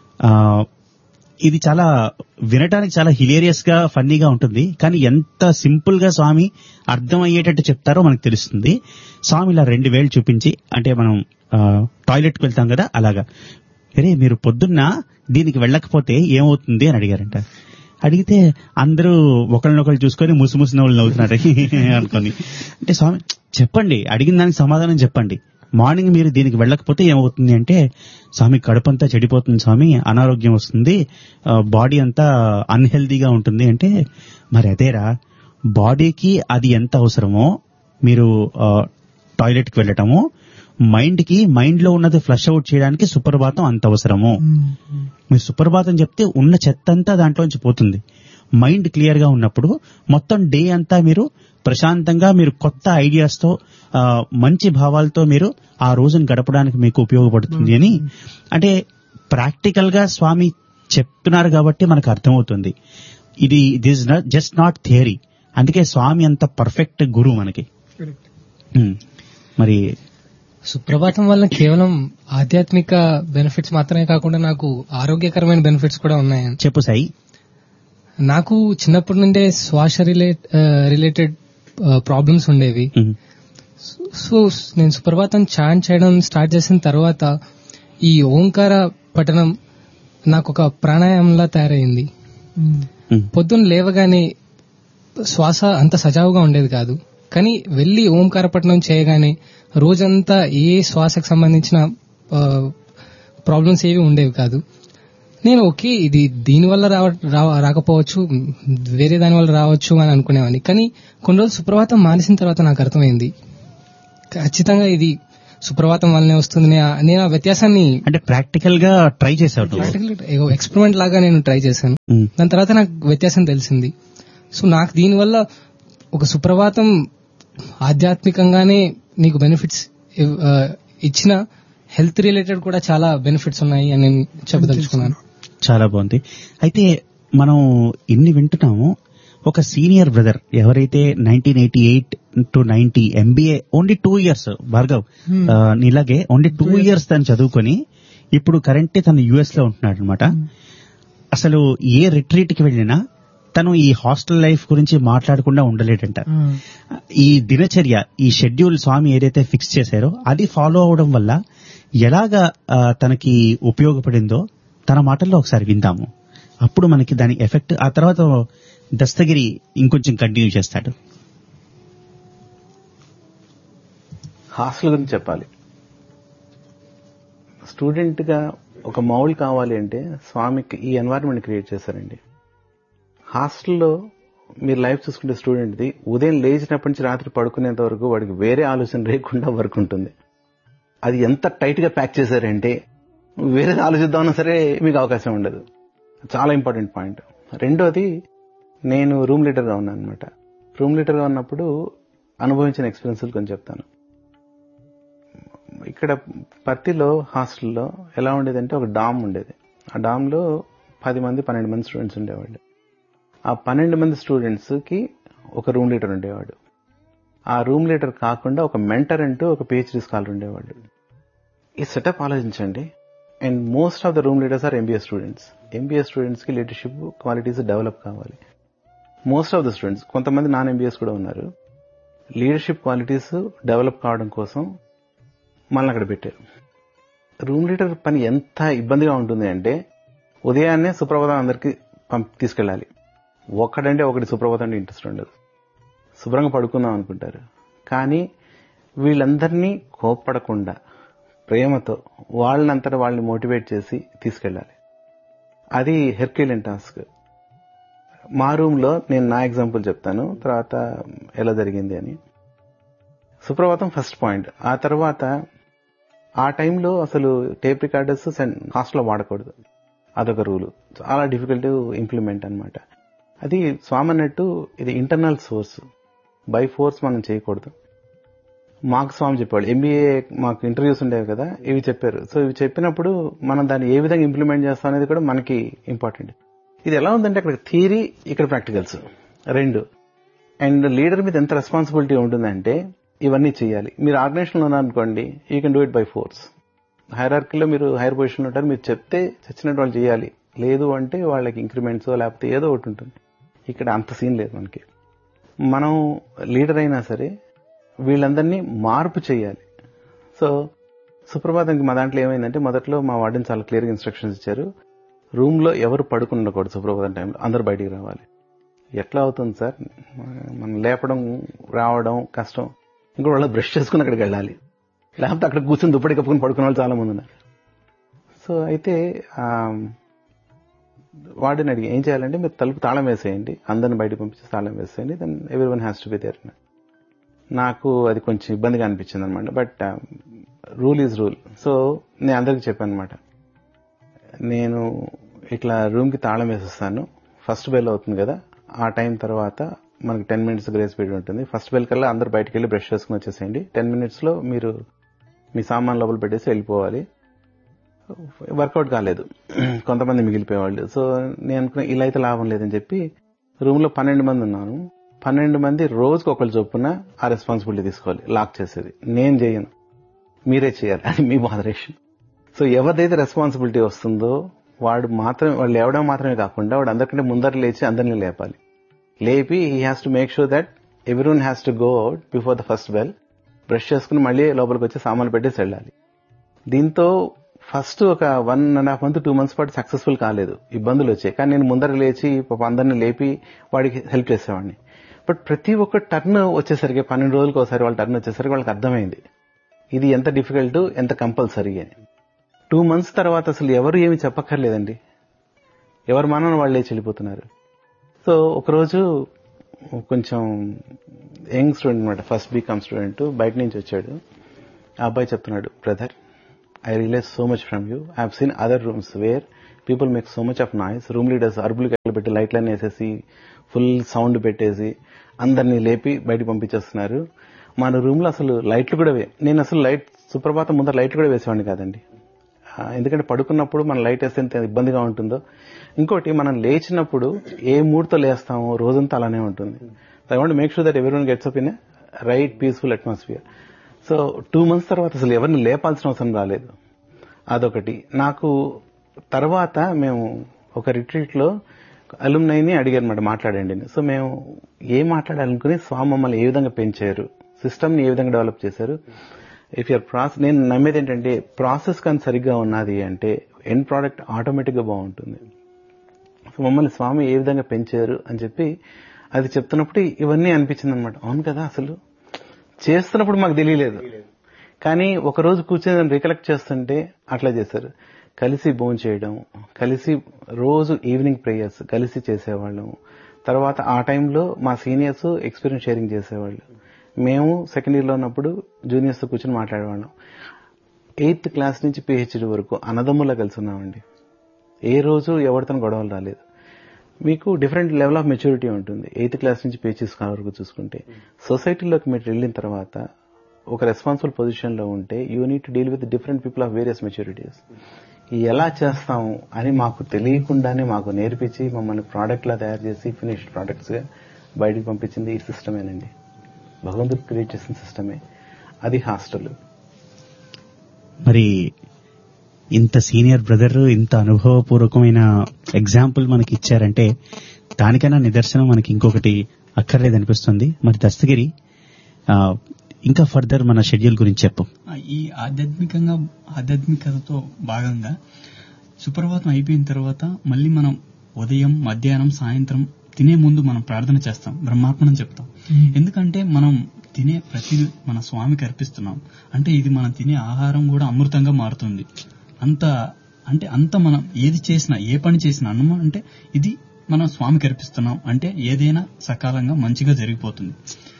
ఇది చాలా వినటానికి చాలా హిలేరియస్ గా ఫన్నీగా ఉంటుంది, కానీ ఎంత సింపుల్ గా స్వామి అర్థం అయ్యేటట్టు చెప్తారో మనకు తెలుస్తుంది. స్వామి ఇలా 2 వేలు చూపించి, అంటే మనం టాయిలెట్కి వెళ్తాం కదా అలాగా, అరే మీరు పొద్దున్న దీనికి వెళ్ళకపోతే ఏమవుతుంది అని అడిగారంట. అడిగితే అందరూ ఒకళ్ళనొకళ్ళు చూసుకొని ముసుముసు నవ్వులు నవ్వుతున్నారు అనుకొని. అంటే స్వామి చెప్పండి, అడిగిన దానికి సమాధానం చెప్పండి, మార్నింగ్ మీరు దీనికి వెళ్ళకపోతే ఏమవుతుంది అంటే, స్వామి కడుపంతా చెడిపోతుంది స్వామి, అనారోగ్యం వస్తుంది, బాడీ అంతా అన్హెల్దీగా ఉంటుంది అంటే, మరి అదేరా బాడీకి అది ఎంత అవసరమో మీరు టాయిలెట్కి వెళ్ళటము, మైండ్ లో ఉన్నది ఫ్లష్ అవుట్ చేయడానికి సుప్రభాతం అంత అవసరము. మీరు సుప్రభాతం చెప్తే ఉన్న చెత్త అంతా దాంట్లోంచి పోతుంది. మైండ్ క్లియర్ గా ఉన్నప్పుడు మొత్తం డే అంతా మీరు ప్రశాంతంగా, మీరు కొత్త ఐడియాస్ తో, మంచి భావాలతో మీరు ఆ రోజును గడపడానికి మీకు ఉపయోగపడుతుంది అని. అంటే ప్రాక్టికల్ గా స్వామి చెప్తున్నారు కాబట్టి మనకు అర్థమవుతుంది. ఇది దిస్ జస్ట్ నాట్ థియరీ. అందుకే స్వామి అంత పర్ఫెక్ట్ గురువు మనకి. మరి సుప్రభాతం వల్ల కేవలం ఆధ్యాత్మిక బెనిఫిట్స్ మాత్రమే కాకుండా నాకు ఆరోగ్యకరమైన బెనిఫిట్స్ కూడా ఉన్నాయి. చెప్పు సాయి. నాకు చిన్నప్పటి నుండే శ్వాస రిలేటెడ్ ప్రాబ్లమ్స్ ఉండేవి. సో నేను సుప్రభాతం చాంట్ చేయడం స్టార్ట్ చేసిన తర్వాత ఈ ఓంకార పఠనం నాకు ఒక ప్రాణాయామంలా తయారైంది. పొద్దున్న లేవగానే శ్వాస అంత సజావుగా ఉండేది కాదు, కానీ వెళ్లి ఓంకార పఠనం చేయగానే రోజంతా ఏ శ్వాసకు సంబంధించిన ప్రాబ్లమ్స్ ఏవి ఉండేవి కాదు. నేను ఓకే ఇది దీనివల్ల రాకపోవచ్చు, వేరే దాని వల్ల రావచ్చు అని అనుకునేవాడిని. కానీ కొన్ని రోజులు సుప్రభాతం మానేసిన తర్వాత నాకు అర్థమైంది, ఖచ్చితంగా ఇది సుప్రభాతం వల్లనే వస్తుంది. నేను ఆ వ్యత్యాసాన్ని అంటే ప్రాక్టికల్ గా ట్రై చేసావు, ఎక్స్పెరిమెంట్ లాగా నేను ట్రై చేశాను. దాని తర్వాత నాకు వ్యత్యాసం తెలిసింది. సో నాకు దీనివల్ల ఒక సుప్రభాతం ఆధ్యాత్మికంగానే నీకు బెనిఫిట్స్ ఇచ్చిన హెల్త్ రిలేటెడ్ కూడా చాలా బెనిఫిట్స్ ఉన్నాయి అని నేను చెప్పదలుచుకున్నాను. చాలా బాగుంది. అయితే మనం ఇన్ని వింటున్నాము, ఒక సీనియర్ బ్రదర్ ఎవరైతే 1988 to 90 MBA only 2 years Bhargav ఇలాగే ఓన్లీ 2 years తను చదువుకొని ఇప్పుడు కరెంట్ తను యుఎస్ లో ఉంటున్నాడు అనమాట. అసలు ఏ రిట్రీట్ కి వెళ్ళినా తను ఈ హాస్టల్ లైఫ్ గురించి మాట్లాడకుండా ఉండలేడంట. ఈ దినచర్య, ఈ షెడ్యూల్ స్వామి ఏదైతే ఫిక్స్ చేశారో అది ఫాలో అవడం వల్ల ఎలాగా తనకి ఉపయోగపడిందో తన మాటల్లో ఒకసారి విందాము. అప్పుడు మనకి దాని ఎఫెక్ట్, ఆ తర్వాత దస్తగిరి ఇంకొంచెం కంటిన్యూ చేస్తాడు. హాస్టల్ గురించి చెప్పాలి. స్టూడెంట్ గా ఒక మౌల్ కావాలి అంటే స్వామికి ఈ ఎన్వైరన్మెంట్ క్రియేట్ చేశారండి. హాస్టల్లో మీరు లైఫ్ చూసుకుంటే స్టూడెంట్ది ఉదయం లేచినప్పటి నుంచి రాత్రి పడుకునేంత వరకు వాడికి వేరే ఆలోచన లేకుండా వర్క్ ఉంటుంది. అది ఎంత టైట్ గా ప్యాక్ చేశారంటే వేరే ఆలోచిద్దామన్నా సరే మీకు అవకాశం ఉండదు. చాలా ఇంపార్టెంట్ పాయింట్. రెండోది, నేను రూమ్ లీడర్గా ఉన్నాను అనమాట. రూమ్ లీడర్గా ఉన్నప్పుడు అనుభవించిన ఎక్స్పీరియన్స్లు కొంచెం చెప్తాను. ఇక్కడ పర్తిలో హాస్టల్లో ఎలా ఉండేదంటే ఒక డామ్ ఉండేది. ఆ డామ్లో 10 మంది 12 మంది స్టూడెంట్స్ ఉండేవాళ్ళు. ఆ 12 మంది స్టూడెంట్స్కి ఒక రూమ్ లీడర్ ఉండేవాడు. ఆ రూమ్ లీడర్ కాకుండా ఒక మెంటర్ అంటూ ఒక పిహెచ్డి స్కాలర్ ఉండేవాళ్ళు. ఈ సెటప్ ఆలోచించండి. And most of the room leaders or MBA students. MBA students కి లీడర్షిప్ క్వాలిటీస్ డెవలప్ కావాలి. మోస్ట్ ఆఫ్ ద స్టూడెంట్స్, కొంతమంది నాన్ ఎంబీఏస్ కూడా ఉన్నారు. లీడర్షిప్ క్వాలిటీస్ డెవలప్ కావడం కోసం మనల్ని అక్కడ పెట్టారు. రూమ్ లీడర్ పని ఎంత ఇబ్బందిగా ఉంటుంది అంటే ఉదయాన్నే సుప్రభాతం అందరికి తీసుకెళ్ళాలి. ఒకటి సుప్రభాతం అంటే ఇంట్రెస్ట్ ఉండదు. శుభ్రంగా పడుకుందాం అనుకుంటారు. కానీ వీళ్ళందరినీ కోప్పడకుండా ప్రేమతో వాళ్ళనంతటా వాళ్ళని మోటివేట్ చేసి తీసుకెళ్ళాలి. అది హెర్క్యులియన్ టాస్క్. మా రూమ్లో నేను నా ఎగ్జాంపుల్ చెప్తాను, తర్వాత ఎలా జరిగింది అని. సుప్రభాతం ఫస్ట్ పాయింట్. ఆ తర్వాత ఆ టైంలో అసలు టేప్ రికార్డర్స్ హాస్టల్లో వాడకూడదు. అదొక రూలు. చాలా డిఫికల్ట్ ఇంప్లిమెంట్ అనమాట. అది స్వామి అన్నట్టు ఇది ఇంటర్నల్ సోర్స్, బై ఫోర్స్ మనం చేయకూడదు. మాకు స్వామి చెప్పాడు. ఎంబీఏ మాకు ఇంటర్వ్యూస్ ఉండేవి కదా, ఇవి చెప్పారు. సో ఇవి చెప్పినప్పుడు మనం దాన్ని ఏ విధంగా ఇంప్లిమెంట్ చేస్తాం అనేది కూడా మనకి ఇంపార్టెంట్. ఇది ఎలా ఉందంటే అక్కడ థియరీ, ఇక్కడ ప్రాక్టికల్స్ రెండు. అండ్ లీడర్ మీద ఎంత రెస్పాన్సిబిలిటీ ఉంటుందంటే ఇవన్నీ చేయాలి. మీరు ఆర్గనైజేషన్లో ఉన్నారనుకోండి, you can do it by force. హైరార్కీలో మీరు హైర్ పొజిషన్లో ఉంటారు, మీరు చెప్తే చచ్చినట్టు వాళ్ళు చేయాలి. లేదు అంటే వాళ్ళకి ఇంక్రిమెంట్స్ లేకపోతే ఏదో ఒకటి ఉంటుంది. ఇక్కడ అంత సీన్ లేదు మనకి. మనం లీడర్ అయినా సరే వీళ్ళందరినీ మార్పు చేయాలి. సో సుప్రభాతంకి మా దాంట్లో ఏమైందంటే మొదట్లో మా వార్డెన్ చాలా క్లియర్గా ఇన్స్ట్రక్షన్స్ ఇచ్చారు. రూమ్ లో ఎవరు పడుకుండకూడదు సుప్రభాతం టైంలో, అందరు బయటికి రావాలి. ఎట్లా అవుతుంది సార్, మనం లేపడం రావడం కష్టం. ఇంకో వాళ్ళు బ్రష్ చేసుకుని అక్కడికి వెళ్ళాలి, లేకపోతే అక్కడ కూర్చొని దుప్పటి కప్పుకుని పడుకునే వాళ్ళు చాలా మంది ఉన్నారు. సో అయితే వార్డెన్ అడిగి ఏం చేయాలంటే మీరు తలుపు తాళం వేసేయండి, అందరిని బయటకు పంపించి తాళం వేసేయండి, then every one has to be there. నాకు అది కొంచెం ఇబ్బందిగా అనిపించింది అనమాట. But rule is rule. So నేను అందరికి చెప్పాను అనమాట, నేను ఇట్లా రూమ్ కి తాళం వేసేస్తాను, ఫస్ట్ బెల్ అవుతుంది కదా, ఆ టైం తర్వాత మనకి 10 minutes గ్రేస్ పీరియడ్ ఉంటుంది. ఫస్ట్ బెల్ కల్లా అందరు బయటకు వెళ్ళి బ్రష్ చేసుకుని వచ్చేసేయండి. 10 minutes లో మీరు మీ సామాన్ లోపల పెట్టేసి వెళ్ళిపోవాలి. వర్కౌట్ కాలేదు, కొంతమంది మిగిలిపోయేవాళ్ళు. సో నేను అనుకున్నా ఇలా అయితే లాభం లేదని చెప్పి రూమ్ లో 12 మంది ఉన్నాను. 12 మంది రోజుకి ఒకళ్ళు చొప్పున ఆ రెస్పాన్సిబిలిటీ తీసుకోవాలి, లాక్ చేసేది. నేను చేయను, మీరే చేయాలి, అది మీ బాదరేషన్. సో ఎవరిదైతే రెస్పాన్సిబిలిటీ వస్తుందో వాళ్ళు లేవడం మాత్రమే కాకుండా వాడు అందరికంటే ముందర లేచి అందరినీ లేపాలి. లేపి he has to make sure that everyone has to go out before the first bell. Brush చేసుకుని మళ్ళీ లోపలికి వచ్చి సామాన్లు పెట్టేసి వెళ్ళాలి. దీంతో ఫస్ట్ ఒక 1.5 months 2 months పాటు సక్సెస్ఫుల్ కాలేదు, ఇబ్బందులు వచ్చాయి. కానీ నేను ముందర లేచి అందరినీ లేపి వాడికి హెల్ప్ చేసేవాడిని. బట్ ప్రతి ఒక్క టర్న్ వచ్చేసరికి 12 రోజులకు ఒకసారి వాళ్ళ టర్న్ వచ్చేసరికి వాళ్ళకి అర్థమైంది ఇది ఎంత డిఫికల్ట్, ఎంత కంపల్సరీ అని. 2 months తర్వాత అసలు ఎవరు ఏమి చెప్పక్కర్లేదండి, ఎవరు మనని వాళ్ళు లేచి వెళ్ళిపోతున్నారు. సో ఒకరోజు కొంచెం యంగ్ స్టూడెంట్ అనమాట, ఫస్ట్ బీకామ్ స్టూడెంట్, బయట నుంచి వచ్చాడు. ఆ అబ్బాయి చెప్తున్నాడు, brother I realise so much from you. I have seen other rooms where people make so much of noise. Room leaders అరుపులు పెట్టి లైట్లన్నీ వేసేసి ఫుల్ సౌండ్ పెట్టేసి అందరినీ లేపి బయటకు పంపించేస్తున్నారు. మన రూమ్ లో అసలు లైట్లు కూడా నేను అసలు సుప్రభాతం ముందర లైట్లు కూడా వేసేవాడిని కాదండి. ఎందుకంటే పడుకున్నప్పుడు మనం లైట్ వేస్తే ఎంత ఇబ్బందిగా ఉంటుందో. ఇంకోటి మనం లేచినప్పుడు ఏ మూడ్తో లేస్తామో రోజంతా అలానే ఉంటుంది. I want make sure that everyone gets up in right peaceful atmosphere. So 2 months తర్వాత అసలు ఎవరిని లేపాల్సిన అవసరం రాలేదు. అదొకటి. నాకు తర్వాత మేము ఒక రిట్రీట్ లో అలుమ్నైని అడిగారన్నమాట, మాట్లాడండి. సో మేము ఏం మాట్లాడాలనుకుని స్వామి మమ్మల్ని ఏ విధంగా పెంచారు, సిస్టమ్ ని ఏ విధంగా డెవలప్ చేశారు. ఇఫ్ యువర్ ప్రాసెస్, నేను నమ్మేది ఏంటంటే ప్రాసెస్ కానీ సరిగ్గా ఉన్నది అంటే ఎండ్ ప్రోడక్ట్ ఆటోమేటిక్ గా బాగుంటుంది. సో మమ్మల్ని స్వామి ఏ విధంగా పెంచారు అని చెప్పి అది చెప్తున్నప్పుడు ఇవన్నీ అనిపించింది అనమాట. అవును కదా, అసలు చేస్తున్నప్పుడు మాకు తెలియలేదు, కానీ ఒక రోజు కూర్చొని రికలెక్ట్ చేస్తుంటే అట్లా చేశారు. కలిసి భోజనం చేయడం, కలిసి రోజు ఈవినింగ్ ప్రేయర్స్ కలిసి చేసేవాళ్ళం. తర్వాత ఆ టైంలో మా సీనియర్స్ ఎక్స్పీరియన్స్ షేరింగ్ చేసేవాళ్ళు. మేము సెకండ్ ఇయర్ లో ఉన్నప్పుడు జూనియర్స్ తో కూర్చొని మాట్లాడేవాళ్ళం. 8th క్లాస్ నుంచి PhD వరకు అన్నదమ్ములా కలిసి ఉన్నామండి. ఏ రోజు ఎవరితో గొడవలు రాలేదు. మీకు డిఫరెంట్ లెవెల్ ఆఫ్ మెచ్యూరిటీ ఉంటుంది 8th క్లాస్ నుంచి PhD వరకు చూసుకుంటే. సొసైటీలోకి మీరు వెళ్ళిన తర్వాత ఒక రెస్పాన్సిబుల్ పొజిషన్ లో ఉంటే you need to deal with different people of various maturities. ఎలా చేస్తాము అని మాకు తెలియకుండానే మాకు నేర్పించి మమ్మల్ని ప్రోడక్ట్ లా తయారు చేసి ఫినిష్డ్ ప్రోడక్ట్స్ గా బయటకు పంపించింది ఈ సిస్టమేనండి. భగవంతుడు క్రియేట్ చేసిన సిస్టమే అది హాస్టల్. మరి ఇంత సీనియర్ బ్రదర్ ఇంత అనుభవపూర్వకమైన ఎగ్జాంపుల్ మనకి ఇచ్చారంటే దానికైనా నిదర్శనం మనకి ఇంకొకటి అక్కర్లేదనిపిస్తుంది. మరి దస్తగిరి, ఇంకా ఫర్దర్ మన షెడ్యూల్ గురించి చెప్పు. ఈ ఆధ్యాత్మికతతో భాగంగా సుప్రభాతం అయిపోయిన తర్వాత మళ్ళీ మనం ఉదయం, మధ్యాహ్నం, సాయంత్రం తినే ముందు మనం ప్రార్థన చేస్తాం, బ్రహ్మార్పణం చెప్తాం. ఎందుకంటే మనం తినే ప్రతిదీ మన స్వామికి అర్పిస్తున్నాం. అంటే ఇది మనం తినే ఆహారం కూడా అమృతంగా మారుతుంది. అంత మనం ఏది చేసినా, ఏ పని చేసినా అన్నం అంటే ఇది మనం స్వామికి అర్పిస్తున్నాం అంటే ఏదైనా సకాలంగా మంచిగా జరిగిపోతుంది.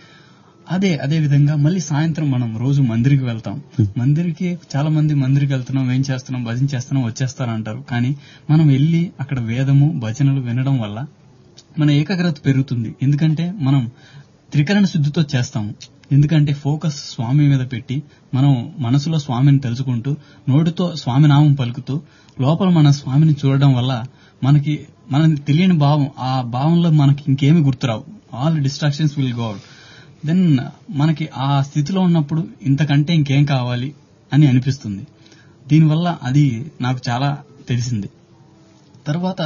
అదే విధంగా మళ్ళీ సాయంత్రం మనం రోజు మందిరికి వెళ్తాం. మందిరికి చాలా మంది మందిరికి వెళ్తున్నాం, ఏం చేస్తున్నాం, భజన చేస్తున్నాం, వచ్చేస్తారంటారు. కానీ మనం వెళ్ళి అక్కడ వేదము, భజనలు వినడం వల్ల మన ఏకాగ్రత పెరుగుతుంది. ఎందుకంటే మనం త్రికరణ శుద్ధితో చేస్తాము. ఎందుకంటే ఫోకస్ స్వామి మీద పెట్టి మనం మనసులో స్వామిని తలుచుకుంటూ నోటితో స్వామి నామం పలుకుతూ లోపల మన స్వామిని చూడడం వల్ల మనకి తెలియని భావం, ఆ భావంలో మనకి ఇంకేమి గుర్తురావు. All distractions will go out. Then మనకి ఆ స్థితిలో ఉన్నప్పుడు ఇంతకంటే ఇంకేం కావాలి అని అనిపిస్తుంది. దీనివల్ల అది నాకు చాలా తెలిసింది. తర్వాత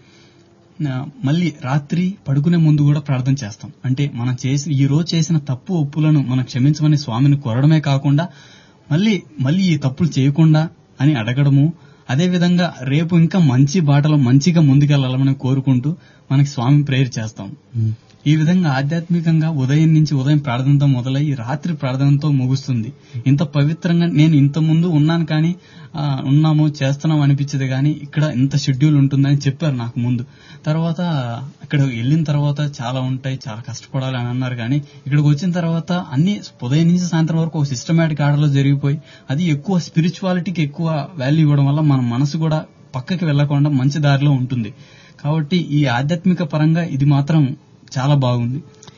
మళ్ళీ రాత్రి పడుకునే ముందు కూడా ప్రార్థన చేస్తాం. అంటే మనం ఈ రోజు చేసిన తప్పు ఒప్పులను మనం క్షమించమని స్వామిని కోరడమే కాకుండా మళ్ళీ ఈ తప్పులు చేయకుండా అని అడగడము. అదేవిధంగా రేపు ఇంకా మంచి బాటలో మంచిగా ముందుకెళ్లాలని కోరుకుంటూ మనకి స్వామి ప్రేయర్ చేస్తాం. ఈ విధంగా ఆధ్యాత్మికంగా ఉదయం ప్రార్థనతో మొదలై రాత్రి ప్రార్థనతో ముగుస్తుంది. ఇంత పవిత్రంగా నేను ఇంత ముందు ఉన్నాను కానీ చేస్తున్నాం అనిపించేది, కానీ ఇక్కడ ఇంత షెడ్యూల్ ఉంటుందని చెప్పారు నాకు ముందు. తర్వాత ఇక్కడ వెళ్ళిన తర్వాత చాలా ఉంటాయి, చాలా కష్టపడాలి అని అన్నారు. కానీ ఇక్కడికి వచ్చిన తర్వాత అన్ని ఉదయం నుంచి సాయంత్రం వరకు ఒక సిస్టమేటిక్ ఆర్డర్లో జరిగిపోయి అది ఎక్కువ స్పిరిచువాలిటీకి ఎక్కువ వాల్యూ ఇవ్వడం వల్ల మన మనసు కూడా పక్కకి వెళ్లకుండా మంచి దారిలో ఉంటుంది. కాబట్టి ఈ ఆధ్యాత్మిక పరంగా ఇది మాత్రం చాలా బాగుంది.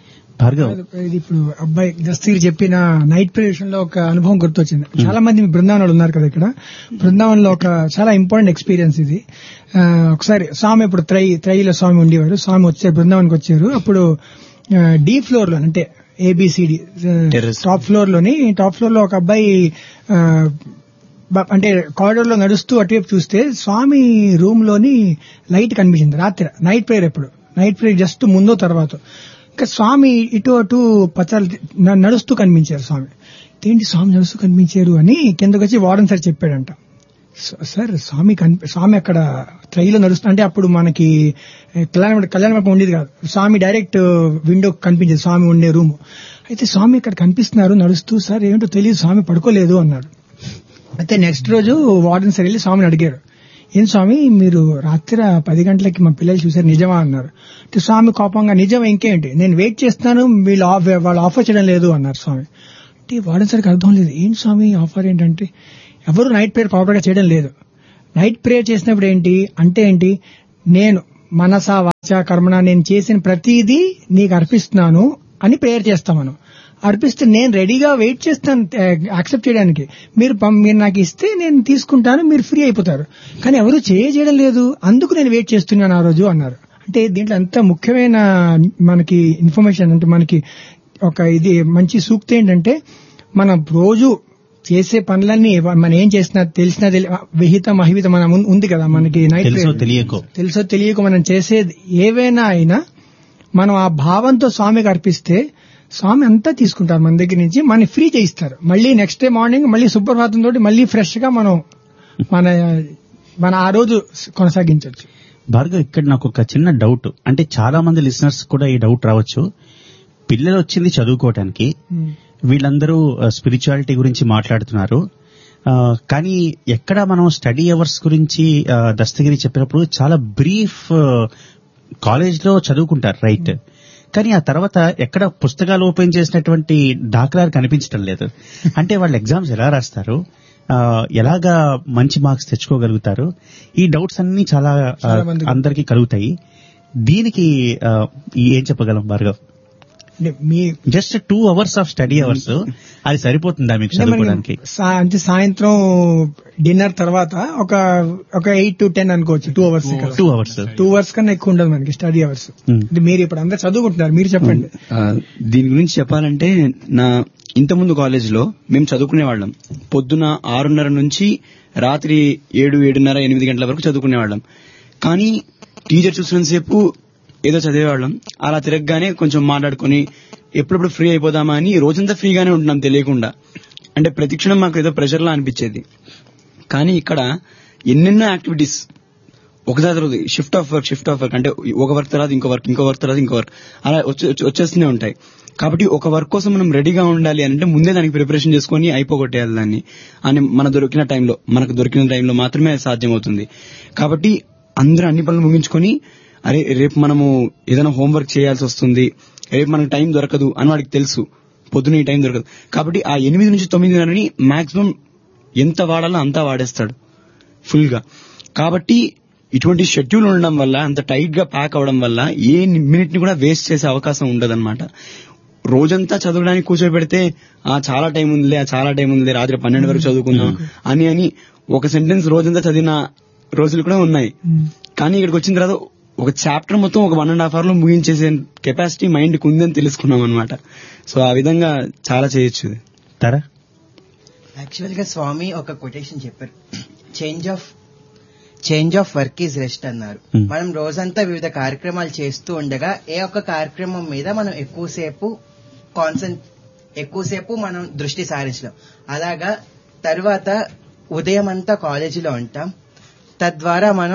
ఇది ఇప్పుడు అబ్బాయి దస్తగిరి చెప్పిన నైట్ ప్రేయర్ లో ఒక అనుభవం గుర్తొచ్చింది. చాలా మంది బృందావనాలు ఉన్నారు కదా, ఇక్కడ బృందావనంలో ఒక చాలా ఇంపార్టెంట్ ఎక్స్పీరియన్స్ ఇది. ఒకసారి స్వామి ఇప్పుడు త్రైలో స్వామి ఉండేవారు. స్వామి వచ్చారు, బృందావనానికి వచ్చారు. అప్పుడు డి ఫ్లోర్ లో అంటే ABCD టాప్ ఫ్లోర్ లో ఒక అబ్బాయి అంటే కారిడోర్ లో నడుస్తూ అటువైపు చూస్తే స్వామి రూమ్ లోని లైట్ కనిపించింది. రాత్రి నైట్ ప్రేయర్ జస్ట్ ముందో తర్వాత ఇంకా స్వామి ఇటు అటు పచాలు నడుస్తూ కనిపించారు. ఏంటి స్వామి నడుస్తూ కనిపించారు అని కిందకు వచ్చి వార్డెన్ సార్ చెప్పాడంట. సార్ స్వామి అక్కడ ట్రైలో నడుస్తూ, అంటే అప్పుడు మనకి కళ్యాణ మండపం ఉండేది కాదు, స్వామి డైరెక్ట్ విండో కనిపించేది స్వామి ఉండే రూమ్. అయితే స్వామి ఇక్కడ కనిపిస్తున్నారు నడుస్తూ. సార్ ఏంటో తెలియదు, స్వామి పడుకోలేదు అన్నాడు. అయితే నెక్స్ట్ రోజు వార్డెన్ సార్ వెళ్ళి స్వామిని అడిగారు, ఏం స్వామి మీరు రాత్రి 10 గంటలకి మా పిల్లలు చూసారు, నిజమా అన్నారు. అంటే స్వామి కోపంగా, నిజం ఇంకేంటి, నేను వెయిట్ చేస్తున్నాను, వాళ్ళు ఆఫర్ చేయడం లేదు అన్నారు స్వామి. అంటే వార్డెన్ సార్కి అర్థం లేదు, ఏంటి స్వామి ఆఫర్ ఏంటంటే ఎవరు నైట్ ప్రేయర్ ప్రాపర్ గా చేయడం లేదు. నైట్ ప్రేయర్ చేసినప్పుడు ఏంటి, నేను మనస వాచ కర్మణ నేను చేసిన ప్రతిదీ నీకు అర్పిస్తున్నాను అని ప్రేయర్ చేస్తాం. మనం అర్పిస్తే నేను రెడీగా వెయిట్ చేస్తాను యాక్సెప్ట్ చేయడానికి. మీరు నాకు ఇస్తే నేను తీసుకుంటాను, మీరు ఫ్రీ అయిపోతారు. కానీ ఎవరు చేయడం లేదు, అందుకు నేను వెయిట్ చేస్తున్నాను ఆ రోజు అన్నారు. అంటే దీంట్లో అంత ముఖ్యమైన మనకి ఇన్ఫర్మేషన్, అంటే మనకి ఒక ఇది మంచి సూక్తి ఏంటంటే, మనం రోజు చేసే పనులన్నీ మనం ఏం చేసినా తెలిసినా విహితం అహితం మనం ఉంది కదా మనకి. నైట్ తెలుసో తెలియకో మనం చేసేది ఏవైనా అయినా మనం ఆ భావంతో స్వామికి అర్పిస్తే స్వామి అంతా తీసుకుంటారు మన దగ్గర నుంచి, మన ఫ్రీ చేయిస్తారు. మళ్ళీ నెక్స్ట్ డే మార్నింగ్ మళ్ళీ సుప్రభాతం తోటి మళ్ళీ ఫ్రెష్ గా మనం మన ఆ రోజు కొనసాగించవచ్చు. భార్గవ్, ఇక్కడ నాకు ఒక చిన్న డౌట్, అంటే చాలా మంది లిసనర్స్ కూడా ఈ డౌట్ రావచ్చు. పిల్లలు వచ్చింది చదువుకోవటానికి, వీళ్ళందరూ స్పిరిచువాలిటీ గురించి మాట్లాడుతున్నారు, కానీ ఎక్కడ మనం స్టడీ అవర్స్ గురించి దస్తగిరి చెప్పినప్పుడు చాలా బ్రీఫ్ కాలేజ్ లో చదువుకుంటారు, రైట్? కానీ ఆ తర్వాత ఎక్కడ పుస్తకాలు ఓపెన్ చేసినటువంటి దాఖలాలు కనిపించడం లేదు. అంటే వాళ్ళు ఎగ్జామ్స్ ఎలా రాస్తారు, ఎలాగా మంచి మార్క్స్ తెచ్చుకోగలుగుతారు? ఈ డౌట్స్ అన్ని చాలా అందరికీ కలుగుతాయి. దీనికి ఏం చెప్పగలం Bhargav? Just 2 hours of study hours, అది సరిపోతుందా మీకు చదువుకోవడానికి? అంటే సాయంత్రం డిన్నర్ తర్వాత ఒక 8 to 10 అనుకోవచ్చు. 2 hours 2 hours కన్నా ఎక్కువ ఉండదు మనకి స్టడీ అవర్స్. మీరు ఇప్పుడు అందరు చదువుకుంటున్నారు, మీరు చెప్పండి. దీని గురించి చెప్పాలంటే, ఇంతకుముందు కాలేజ్ లో మేము చదువుకునే వాళ్ళం. పొద్దున 6:30 నుంచి రాత్రి 7, 7:30, 8 గంటల వరకు చదువుకునే వాళ్ళం. కానీ టీచర్ చూసినంతసేపు ఏదో చదివేవాళ్ళం. అలా తిరగగానే కొంచెం మాట్లాడుకుని ఎప్పుడప్పుడు ఫ్రీ అయిపోదామా అని రోజంతా ఫ్రీగానే ఉంటున్నాం తెలియకుండా. అంటే ప్రతిక్షణం మాకు ఏదో ప్రెషర్ లా అనిపించేది. కానీ ఇక్కడ ఎన్నెన్నో యాక్టివిటీస్ ఒకసారి తర్వాత షిఫ్ట్ ఆఫ్ వర్క్ అంటే ఒక వర్క్ తర్వాత ఇంకో వర్క్ తర్వాత ఇంకో వర్క్ అలా వచ్చేస్తూనే ఉంటాయి. కాబట్టి ఒక వర్క్ కోసం మనం రెడీగా ఉండాలి అంటే ముందే దానికి ప్రిపరేషన్ చేసుకుని అయిపోగొట్టేయాలి దాన్ని అని మనకు దొరికిన టైంలో మాత్రమే సాధ్యమవుతుంది. కాబట్టి అందరూ అన్ని పనులు ముగించుకొని, అరే రేపు మనము ఏదైనా హోంవర్క్ చేయాల్సి వస్తుంది, రేపు మనకు టైం దొరకదు అని వాడికి తెలుసు, పొద్దున ఈ టైం దొరకదు. కాబట్టి ఆ 8 నుంచి 9 మాక్సిమం ఎంత వాడాలో అంతా వాడేస్తాడు ఫుల్ గా. కాబట్టి ఇటువంటి షెడ్యూల్ ఉండడం వల్ల, అంత టైట్ గా ప్యాక్ అవడం వల్ల ఏ మినిట్ ని కూడా వేస్ట్ చేసే అవకాశం ఉండదన్నమాట. రోజంతా చదవడానికి కూర్చోబెడితే చాలా టైం ఉందిలే రాత్రి 12 వరకు చదువుకుందాం అని ఒక సెంటెన్స్ రోజంతా చదివిన రోజులు కూడా ఉన్నాయి. కానీ ఇక్కడికి వచ్చిన తర్వాత ఒక చాప్టర్ మొత్తం ఒక 1.5 hour లో ముగించేసే కెపాసిటీ మైండ్ కి ఉందని తెలుసుకున్నాం అనమాట. సో ఆ విధంగా చాలా చేయొచ్చు. తరా యాక్చువల్ గా స్వామి ఒక కొటేషన్ చెప్పారు, change of work is rest అన్నారు. మనం రోజంతా వివిధ కార్యక్రమాలు చేస్తూ ఉండగా ఏ ఒక్క కార్యక్రమం మీద మనం ఎక్కువసేపు మనం దృష్టి సారించలేం. అలాగా తర్వాత ఉదయం అంతా కాలేజీలో ఉంటాం, తద్వారా మనం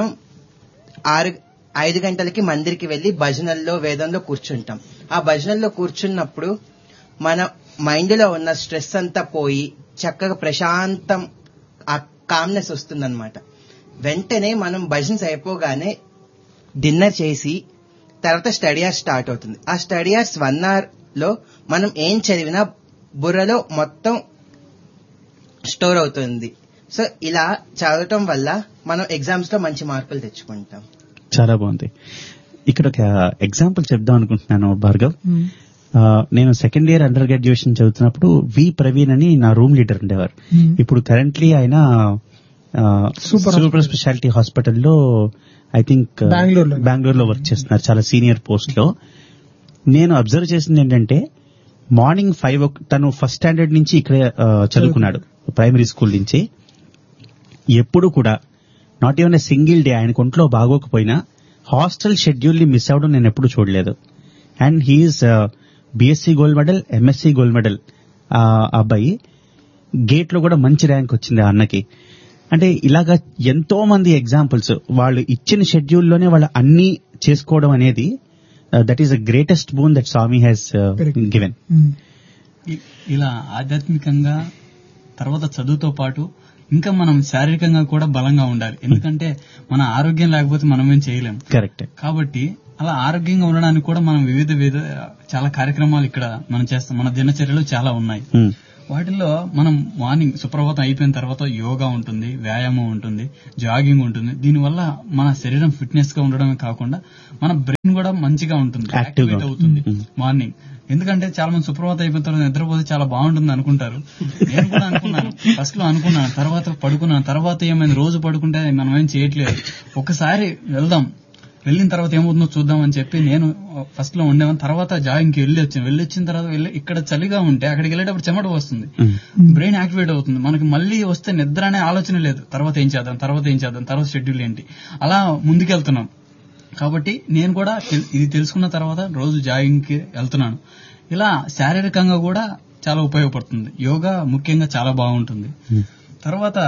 5 గంటలకి మందిరికి వెళ్లి భజనల్లో వేదంలో కూర్చుంటాం. ఆ భజనల్లో కూర్చున్నప్పుడు మన మైండ్ లో ఉన్న స్ట్రెస్ అంతా పోయి చక్కగా ప్రశాంతం, ఆ కామ్నెస్ వస్తుందన్నమాట. వెంటనే మనం భజన్స్ అయిపోగానే డిన్నర్ చేసి తర్వాత స్టడీ అవర్స్ స్టార్ట్ అవుతుంది. ఆ స్టడీ అవర్స్ 1 hour లో మనం ఏం చదివినా బుర్రలో మొత్తం స్టోర్ అవుతుంది. సో ఇలా చదవటం వల్ల మనం ఎగ్జామ్స్ లో మంచి మార్కులు తెచ్చుకుంటాం. చాలా బాగుంది. ఇక్కడ ఒక ఎగ్జాంపుల్ చెప్దాం అనుకుంటున్నాను భార్గవ్. నేను సెకండ్ ఇయర్ అండర్ గ్రాడ్యుయేషన్ చదువుతున్నప్పుడు ప్రవీణ్ అని నా రూమ్ లీడర్ ఉండేవారు. ఇప్పుడు కరెంట్లీ ఆయన సూపర్ స్పెషాలిటీ హాస్పిటల్లో ఐ థింక్ బెంగళూరులో వర్క్ చేస్తున్నారు, చాలా సీనియర్ పోస్ట్ లో. నేను అబ్జర్వ్ చేసింది ఏంటంటే, మార్నింగ్ 5 తను ఫస్ట్ స్టాండర్డ్ నుంచి ఇక్కడే చదువుకున్నాడు, ప్రైమరీ స్కూల్ నుంచి. ఎప్పుడు కూడా not even a single day ఆయనకు ఒంట్లో బాగోకపోయినా హాస్టల్ షెడ్యూల్ ని మిస్ అవడం నేను ఎప్పుడు చూడలేదు. And he's BSc gold medal, MSc gold medal. ఆ అబ్బాయి గేట్ లో కూడా మంచి ర్యాంక్ వచ్చింది ఆ అన్నకి. అంటే ఇలాగా ఎంతో మంది ఎగ్జాంపుల్స్, వాళ్ళు ఇచ్చిన షెడ్యూల్లోనే వాళ్ళు అన్ని చేసుకోవడం అనేది that is the greatest boon that Swamy has given. ఇలా ఆధ్యాత్మికంగా తర్వాత చదువుతో పాటు ఇంకా మనం శారీరకంగా కూడా బలంగా ఉండాలి. ఎందుకంటే మన ఆరోగ్యం లేకపోతే మనం ఏం చేయలేం. కరెక్ట్. కాబట్టి అలా ఆరోగ్యంగా ఉండడానికి కూడా మనం వివిధ చాలా కార్యక్రమాలు ఇక్కడ మనం చేస్తాం. మన దినచర్యలు చాలా ఉన్నాయి. వాటిల్లో మనం మార్నింగ్ సుప్రభాతం అయిపోయిన తర్వాత యోగా ఉంటుంది, వ్యాయామం ఉంటుంది, జాగింగ్ ఉంటుంది. దీనివల్ల మన శరీరం ఫిట్నెస్ గా ఉండడమే కాకుండా మన బ్రెయిన్ కూడా మంచిగా ఉంటుంది, యాక్టివేట్ అవుతుంది మార్నింగ్. ఎందుకంటే చాలా మంది సుప్రభాతం అయిపోయిన తర్వాత నిద్రపోతే చాలా బాగుంటుంది అనుకుంటారు. నేను కూడా అనుకున్నాను, ఫస్ట్ లో అనుకున్నాను, తర్వాత పడుకున్నాను. తర్వాత ఏమైంది, రోజు పడుకుంటే మనం ఏం చేయట్లేదు, ఒకసారి వెళ్ళిన తర్వాత ఏమవుతుందో చూద్దాం అని చెప్పి నేను ఫస్ట్ లో ఉండేవాను. తర్వాత జాగింగ్కి వెళ్ళొచ్చిన తర్వాత ఇక్కడ చలిగా ఉంటే అక్కడికి వెళ్ళేటప్పుడు చెమట వస్తుంది, బ్రెయిన్ యాక్టివేట్ అవుతుంది. మనకి మళ్ళీ వస్తే నిద్ర అనే ఆలోచన లేదు, తర్వాత ఏం చేద్దాం, తర్వాత షెడ్యూల్ ఏంటి, అలా ముందుకెళ్తున్నాం. కాబట్టి నేను కూడా ఇది తెలుసుకున్న తర్వాత రోజు జాగింగ్ కి వెళ్తున్నాను. ఇలా శారీరకంగా కూడా చాలా ఉపయోగపడుతుంది. యోగా ముఖ్యంగా చాలా బాగుంటుంది. తర్వాత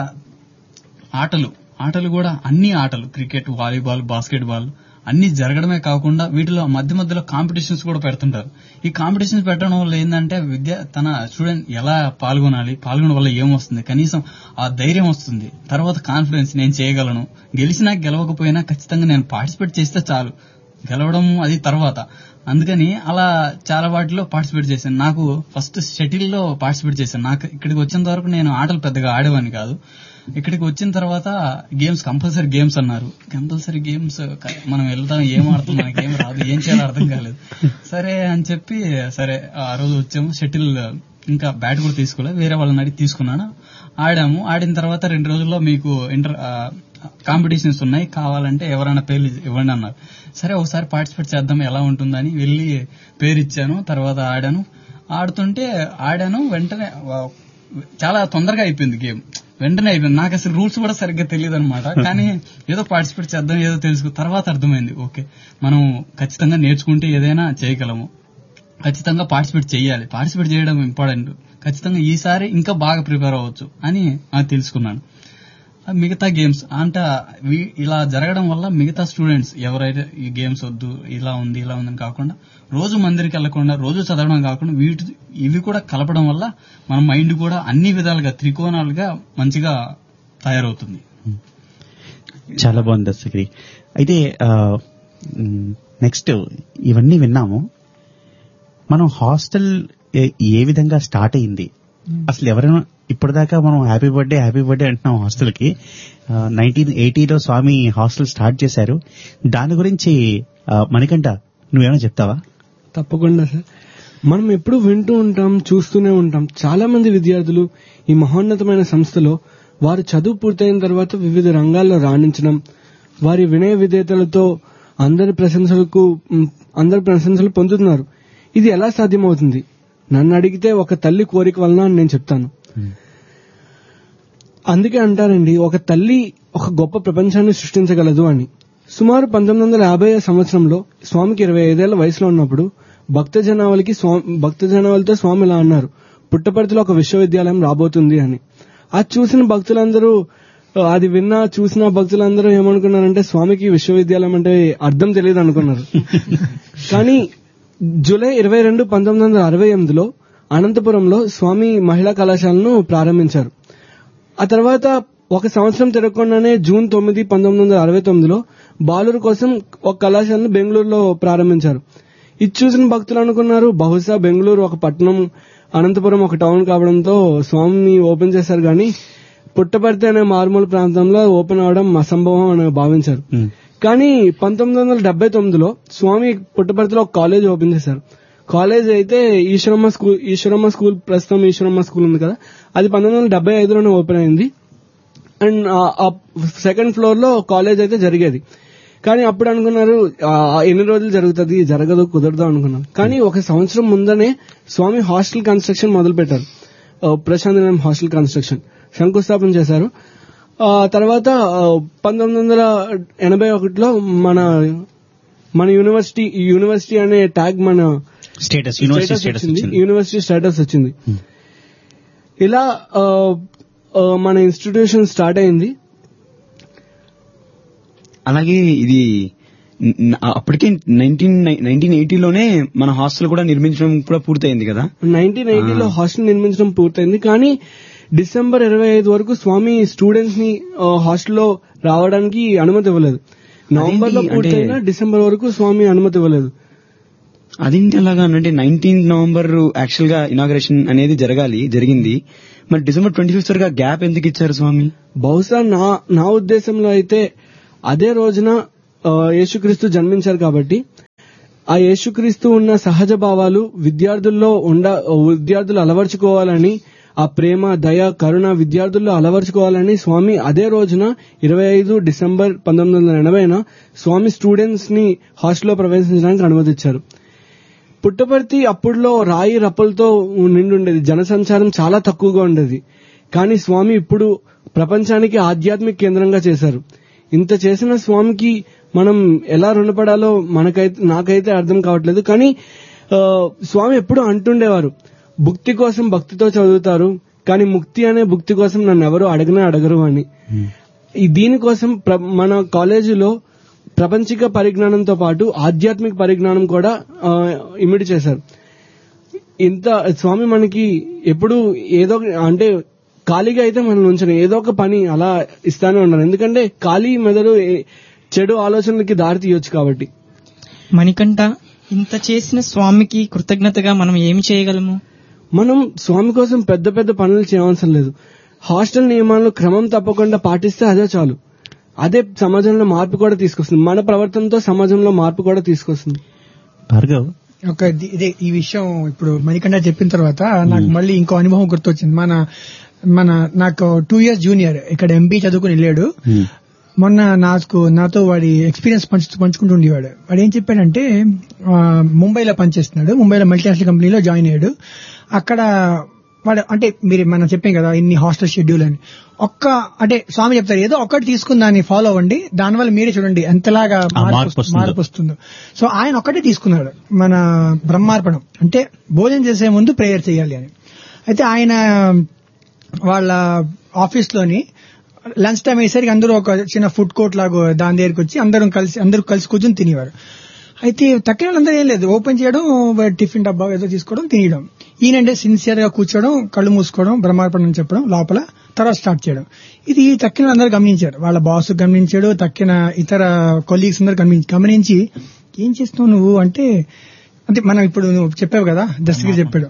ఆటలు కూడా అన్ని ఆటలు, క్రికెట్, వాలీబాల్, బాస్కెట్ బాల్ అన్ని జరగడమే కాకుండా వీటిలో మధ్యలో కాంపిటీషన్స్ కూడా పెడుతుంటారు. ఈ కాంపిటీషన్స్ పెట్టడం వల్ల ఏంటంటే తన స్టూడెంట్ ఎలా పాల్గొనడం వల్ల ఏమొస్తుంది, కనీసం ఆ ధైర్యం వస్తుంది. తర్వాత కాన్ఫిడెన్స్, నేను చేయగలను, గెలిచినా గెలవకపోయినా ఖచ్చితంగా నేను పార్టిసిపేట్ చేస్తే చాలు, గెలవడం అది తర్వాత. అందుకని అలా చాలా వాటిలో పార్టిసిపేట్ చేశాను. నాకు ఫస్ట్ షటిల్ లో పార్టిసిపేట్ చేశాను. నాకు ఇక్కడికి వచ్చేంత వరకు నేను ఆటలు పెద్దగా ఆడేవాడిని కాదు. ఇక్కడికి వచ్చిన తర్వాత గేమ్స్, కంపల్సరీ గేమ్స్ అన్నారు. కంపల్సరీ గేమ్స్ మనం వెళ్తాం, ఏం ఆడుతాం, మనకేం రాదు, ఏం చేయాలో అర్థం కాలేదు. సరే అని చెప్పి ఆ రోజు వచ్చాము. షటిల్ ఇంకా బ్యాట్ కూడా తీసుకోలేదు, వేరే వాళ్ళని అడిగి తీసుకున్నాను. ఆడిన తర్వాత 2 రోజుల్లో మీకు కాంపిటీషన్స్ ఉన్నాయి, కావాలంటే ఎవరైనా పేర్లు ఇవ్వండి అన్నారు. సరే ఒకసారి పార్టిసిపేట్ చేద్దాం ఎలా ఉంటుందని వెళ్ళి పేరు ఇచ్చాను. తర్వాత ఆడాను. వెంటనే చాలా తొందరగా అయిపోయింది గేమ్, వెంటనే అయిపోయింది. నాకు అసలు రూల్స్ కూడా సరిగ్గా తెలియదు అనమాట. కానీ ఏదో పార్టిసిపేట్ చేద్దాం, ఏదో తెలుసుకున్న తర్వాత అర్థమైంది, ఓకే మనం ఖచ్చితంగా నేర్చుకుంటే ఏదైనా చేయగలము, ఖచ్చితంగా పార్టిసిపేట్ చేయాలి, పార్టిసిపేట్ చేయడం ఇంపార్టెంట్, ఖచ్చితంగా ఈసారి ఇంకా బాగా ప్రిపేర్ అవ్వచ్చు అని తెలుసుకున్నాను. మిగతా గేమ్స్ అంటే ఇలా జరగడం వల్ల మిగతా స్టూడెంట్స్ ఎవరైతే ఈ గేమ్స్ వద్దు, ఇలా ఉందని కాకుండా, రోజు మందిరికి వెళ్లకుండా, రోజు చదవడం కాకుండా ఇవి కూడా కలపడం వల్ల మన మైండ్ కూడా అన్ని విధాలుగా త్రికోణాలుగా మంచిగా తయారవుతుంది. చాలా బాగుంది దర్శగిరి. అయితే నెక్స్ట్ ఇవన్నీ విన్నాము. మనం హాస్టల్ ఏ విధంగా స్టార్ట్ అయింది, అసలు ఎవరైనా ఇప్పటిదాకా మనం హ్యాపీ బర్త్డే అంటున్నాం హాస్టల్ కి. 1980లో స్వామి హాస్టల్ స్టార్ట్ చేశారు. దాని గురించి మణికంఠ నువ్వేమైనా చెప్తావా? తప్పకుండా సార్. మనం ఎప్పుడు వింటూ ఉంటాం, చూస్తూనే ఉంటాం. చాలా మంది విద్యార్థులు ఈ మహోన్నతమైన సంస్థలో వారు చదువు పూర్తయిన తర్వాత వివిధ రంగాల్లో రాణించడం, వారి వినయ విధేయతలతో అందరి ప్రశంసలు పొందుతున్నారు. ఇది ఎలా సాధ్యమవుతుంది? నన్ను అడిగితే ఒక తల్లి కోరిక వలన అని నేను చెప్తాను. అందుకే అంటారండి, ఒక తల్లి ఒక గొప్ప ప్రపంచాన్ని సృష్టించగలదు అని. సుమారు 1950 సంవత్సరంలో స్వామికి 25 ఏళ్ల వయసులో ఉన్నప్పుడు భక్తజనావళితో స్వామి ఇలా అన్నారు, పుట్టపర్తిలో ఒక విశ్వవిద్యాలయం రాబోతుంది అని. అది చూసిన భక్తులందరూ, అది చూసిన భక్తులందరూ ఏమనుకున్నారంటే స్వామికి విశ్వవిద్యాలయం అంటే అర్థం తెలియదు అనుకున్నారు. కానీ జూలై 22, 1968లో అనంతపురంలో స్వామి మహిళా కళాశాలను ప్రారంభించారు. ఆ తర్వాత ఒక సంవత్సరం తిరగకుండానే జూన్ 9, 1969లో బాలురు కోసం ఒక కళాశాలను బెంగళూరులో ప్రారంభించారు. ఇది చూసిన భక్తులు అనుకున్నారు బహుశా బెంగళూరు ఒక పట్టణం, అనంతపురం ఒక టౌన్ కావడంతో స్వామిని ఓపెన్ చేశారు, కానీ పుట్టపర్తి అనే మారుమూల ప్రాంతంలో ఓపెన్ అవడం అసంభవం అని భావించారు. కానీ 1979లో స్వామి పుట్టపర్తిలో ఒక కాలేజ్ ఓపెన్ చేశారు. కాలేజ్ అయితే ఈశ్వరమ్మ స్కూల్ ప్రస్తుతం ఈశ్వరమ్మ స్కూల్ ఉంది కదా, అది 1975లోనే ఓపెన్ అయింది. అండ్ ఆ సెకండ్ ఫ్లోర్ లో కాలేజ్ అయితే జరిగేది. కానీ అప్పుడు అనుకున్నారు ఎన్ని రోజులు జరుగుతుంది, జరగదు, కుదరదు అనుకున్నాం. కానీ ఒక సంవత్సరం ముందనే స్వామి హాస్టల్ కన్స్ట్రక్షన్ మొదలు పెట్టారు. ప్రశాంత్ హాస్టల్ కన్స్ట్రక్షన్ శంకుస్థాపన చేశారు. తర్వాత 1981లో మన యూనివర్సిటీ అనే ట్యాగ్ మన యూనివర్సిటీ స్టేటస్ వచ్చింది. ఇలా మన ఇన్స్టిట్యూషన్ స్టార్ట్ అయింది. అలాగే ఇది అప్పటికే 1980లోనే మన హాస్టల్ కూడా నిర్మించడం కూడా పూర్తయింది కదా. 1980లో హాస్టల్ నిర్మించడం పూర్తయింది. కానీ డిసెంబర్ 25 వరకు స్వామి స్టూడెంట్స్ ని హాస్టల్లో రావడానికి అనుమతి ఇవ్వలేదు. నవంబర్ లో పూర్తయినా డిసెంబర్ వరకు స్వామి అనుమతి ఇవ్వలేదు. అదేంటి అలాగా అంటే 19 నవంబర్ యాక్చువల్ గా ఇనాగరేషన్ అనేది జరిగింది. మరి డిసెంబర్ 25 వరకు గ్యాప్ ఎందుకు ఇచ్చారు స్వామి? బహుశా నా ఉద్దేశంలో అయితే అదే రోజున యేసుక్రీస్తు జన్మించారు కాబట్టి ఆ యేసుక్రీస్తు ఉన్న సహజ భావాలు విద్యార్థులు అలవర్చుకోవాలని, ఆ ప్రేమ, దయ, కరుణ విద్యార్థుల్లో అలవర్చుకోవాలని స్వామి అదే రోజున 25 డిసెంబర్ 1980 స్వామి స్టూడెంట్స్ ని హాస్టల్లో ప్రవేశించడానికి అనుమతించారు. పుట్టపర్తి అప్పుడులో రాయి రప్పలతో నిండుండేది, జనసంచారం చాలా తక్కువగా ఉండేది. కానీ స్వామి ఇప్పుడు ప్రపంచానికి ఆధ్యాత్మిక కేంద్రంగా చేశారు. ఇంత చేసిన స్వామికి మనం ఎలా రుణపడాలో నాకైతే అర్థం కావట్లేదు. కానీ స్వామి ఎప్పుడు అంటుండేవారు, భుక్తి కోసం భక్తితో చదువుతారు, కానీ ముక్తి అనే భుక్తి కోసం నన్ను ఎవరు అడగరు అని. దీనికోసం మన కాలేజీలో ప్రపంచిక పరిజ్ఞానంతో పాటు ఆధ్యాత్మిక పరిజ్ఞానం కూడా ఇమిడి చేశారు. ఇంత స్వామి మనకి ఎప్పుడు ఏదో అంటే ఖాళీగా అయితే మనం ఉంచను, ఏదో ఒక పని అలా ఇస్తానే ఉన్నారు. ఎందుకంటే ఖాళీ మెదడు చెడు ఆలోచనలకి దారి తీయొచ్చు కాబట్టి. మణికంఠ, ఇంత చేసిన స్వామికి కృతజ్ఞతగా మనం ఏమి చేయగలము? మనం స్వామి కోసం పెద్ద పెద్ద పనులు చేయవలసిన లేదు. హాస్టల్ నియమాలను క్రమం తప్పకుండా పాటిస్తే అదే చాలు. అదే సమాజంలో మార్పు కూడా తీసుకొస్తుంది. మన ప్రవర్తనతో సమాజంలో మార్పు కూడా తీసుకొస్తుంది. భార్గవ్, ఇదే ఈ విషయం ఇప్పుడు మణికంఠ చెప్పిన తర్వాత నాకు మళ్ళీ ఇంకో అనుభవం గుర్తొచ్చింది. నాకు 2 years జూనియర్ ఇక్కడ ఎంబీ చదువుకుని వెళ్ళాడు. మొన్న నాతో వాడి ఎక్స్పీరియన్స్ పంచుకుంటూ ఉండేవాడు. వాడు ఏం చెప్పాడంటే ముంబైలో పనిచేస్తున్నాడు, ముంబైలో మల్టీనేషనల్ కంపెనీలో జాయిన్ అయ్యాడు. అక్కడ వాడు అంటే మనం చెప్పాం కదా ఇన్ని హాస్టల్ షెడ్యూల్ అని, అంటే స్వామి చెప్తారు ఏదో ఒక్కటి తీసుకుని దాన్ని ఫాలో అవ్వండి, దానివల్ల మీరే చూడండి ఎంతలాగా మార్పు వస్తుందో. సో ఆయన ఒక్కటే తీసుకున్నాడు, మన బ్రహ్మార్పణం, అంటే భోజనం చేసే ముందు ప్రేయర్ చేయాలి అని. అయితే ఆయన వాళ్ళ ఆఫీస్ లోని లంచ్ టైం అయ్యేసరికి అందరూ ఒక చిన్న ఫుడ్ కోర్ట్ లాగా దాని దగ్గరికి వచ్చి అందరూ కలిసి కూర్చొని తినేవారు. అయితే తక్కిన వాళ్ళందరూ ఏం లేదు, ఓపెన్ చేయడం, టిఫిన్ డబ్బా ఏదో తీసుకోవడం, తినడం. ఈయనంటే సిన్సియర్ గా కూర్చోవడం, కళ్ళు మూసుకోవడం, బ్రహ్మార్పణం చెప్పడం లోపల, తర్వాత స్టార్ట్ చేయడం. ఇది తక్కిన అందరూ గమనించారు, వాళ్ళ బాస్ గమనించాడు, తక్కిన ఇతర కొలీగ్స్ అందరూ గమనించి ఏం చేస్తున్నావు నువ్వు అంటే మనం ఇప్పుడు నువ్వు చెప్పావు కదా, దస్తగిరి చెప్పాడు,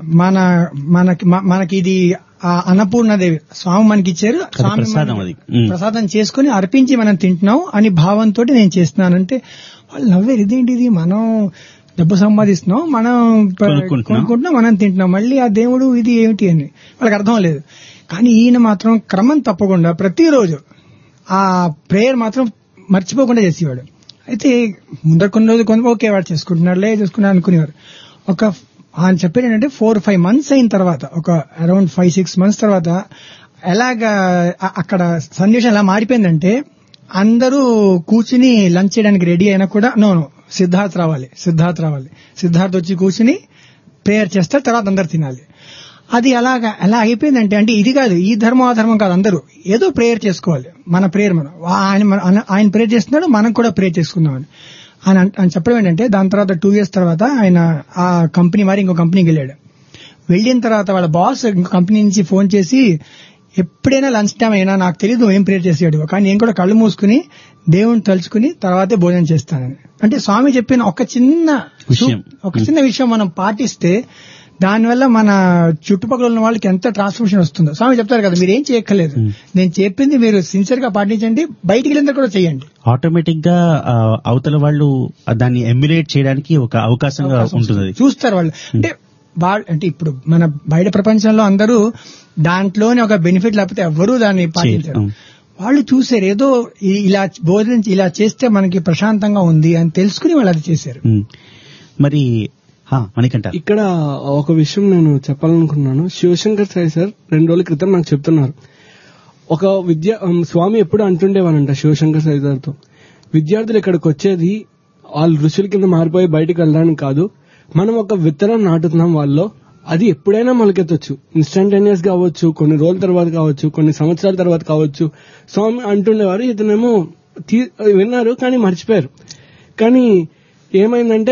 మనకి ఇది అన్నపూర్ణదేవి స్వామి మనకి ఇచ్చారు, స్వామి ప్రసాదం చేసుకుని అర్పించి మనం తింటున్నాం అని భావంతో నేను చేస్తున్నానంటే వాళ్ళు నవ్వేరు. ఇదేంటి ఇది, మనం డబ్బు సంపాదిస్తున్నాం, మనం కొనుక్కుంటున్నాం, మనం తింటున్నాం, మళ్ళీ ఆ దేవుడు ఇది ఏమిటి అని వాళ్ళకి అర్థం లేదు. కానీ ఈయన మాత్రం క్రమం తప్పకుండా ప్రతిరోజు ఆ ప్రేయర్ మాత్రం మర్చిపోకుండా చేసేవాడు. అయితే ముందర కొన్ని రోజులు ఓకే వాడు చేసుకుంటున్నాడులే అనుకునేవారు. ఆయన చెప్పేది ఏంటంటే 4-5 months అయిన తర్వాత, ఒక అరౌండ్ 5-6 months తర్వాత ఎలాగా అక్కడ సన్నివేశం ఎలా మారిపోయిందంటే, అందరూ కూర్చుని లంచ్ చేయడానికి రెడీ అయినా కూడా నో సిద్ధార్థ్ రావాలి, సిద్ధార్థ్ వచ్చి కూర్చుని ప్రేయర్ చేస్తారు, తర్వాత అందరు తినాలి. అది ఎలా అయిపోయిందంటే, అంటే ఇది కాదు, ఈ ధర్మం ఆ ధర్మం కాదు, అందరూ ఏదో ప్రేయర్ చేసుకోవాలి, మన ప్రేయర్ ఆయన ప్రేయర్ చేస్తున్నాడు, మనం కూడా ప్రేయర్ చేసుకుందామని ఆయన చెప్పడం ఏంటంటే, దాని తర్వాత 2 years తర్వాత ఆయన ఆ కంపెనీ మరి ఇంకో కంపెనీకి వెళ్ళాడు. వెళ్ళిన తర్వాత వాళ్ళ బాస్ ఇంకో కంపెనీ నుంచి ఫోన్ చేసి, ఎప్పుడైనా లంచ్ టైం అయినా నాకు తెలియదు ఏం ప్రేయర్ చేసాడు, కానీ నేను కూడా కళ్ళు మూసుకుని దేవుని తలుచుకుని తర్వాతే భోజనం చేస్తానని. అంటే స్వామి చెప్పిన ఒక చిన్న విషయం మనం పాటిస్తే దానివల్ల మన చుట్టుపక్కల ఉన్న వాళ్ళకి ఎంత ట్రాన్స్ఫర్మేషన్ వస్తుందో. స్వామి చెప్తారు కదా, మీరు ఏం చేయక్కర్లేదు, నేను చెప్పింది మీరు సిన్సియర్ గా పాటించండి, బయటికి వెళ్ళిన కూడా చేయండి, ఆటోమేటిక్ గా అవతల వాళ్ళు దాన్ని ఎమ్యులేట్ చేయడానికి ఒక అవకాశంగా ఉంటుంది, చూస్తారు వాళ్ళు. అంటే ఇప్పుడు మన బయట ప్రపంచంలో అందరూ దాంట్లోనే ఒక బెనిఫిట్ లేకపోతే ఎవరూ దాన్ని పాటించారు. వాళ్ళు చూసారు ఏదో ఇలా భోజనం ఇలా చేస్తే మనకి ప్రశాంతంగా ఉంది అని తెలుసుకుని వాళ్ళు అది చేశారు. మరి మణికంఠ, ఇక్కడ ఒక విషయం నేను చెప్పాలనుకున్నాను. శివశంకర్ సాయి సార్ 2 రోజుల క్రితం నాకు చెప్తున్నారు, ఒక స్వామి ఎప్పుడు అంటుండేవానంట శివశంకర్ సాయి సార్తో, విద్యార్థులు ఇక్కడికి వచ్చేది వాళ్ళు ఋషుల కింద మారిపోయి బయటకు వెళ్ళడానికి కాదు, మనం ఒక విత్తనం నాటుతున్నాం వాళ్ళలో, అది ఎప్పుడైనా మొలకెత్తొచ్చు, ఇన్స్టంటేనియస్ గా అవ్వచ్చు, కొన్ని రోజుల తర్వాత కావచ్చు, కొన్ని సంవత్సరాల తర్వాత కావచ్చు. స్వామి అంటుండేవారు. ఇతనేమో విన్నారు కానీ మర్చిపోయారు. కానీ ఏమైందంటే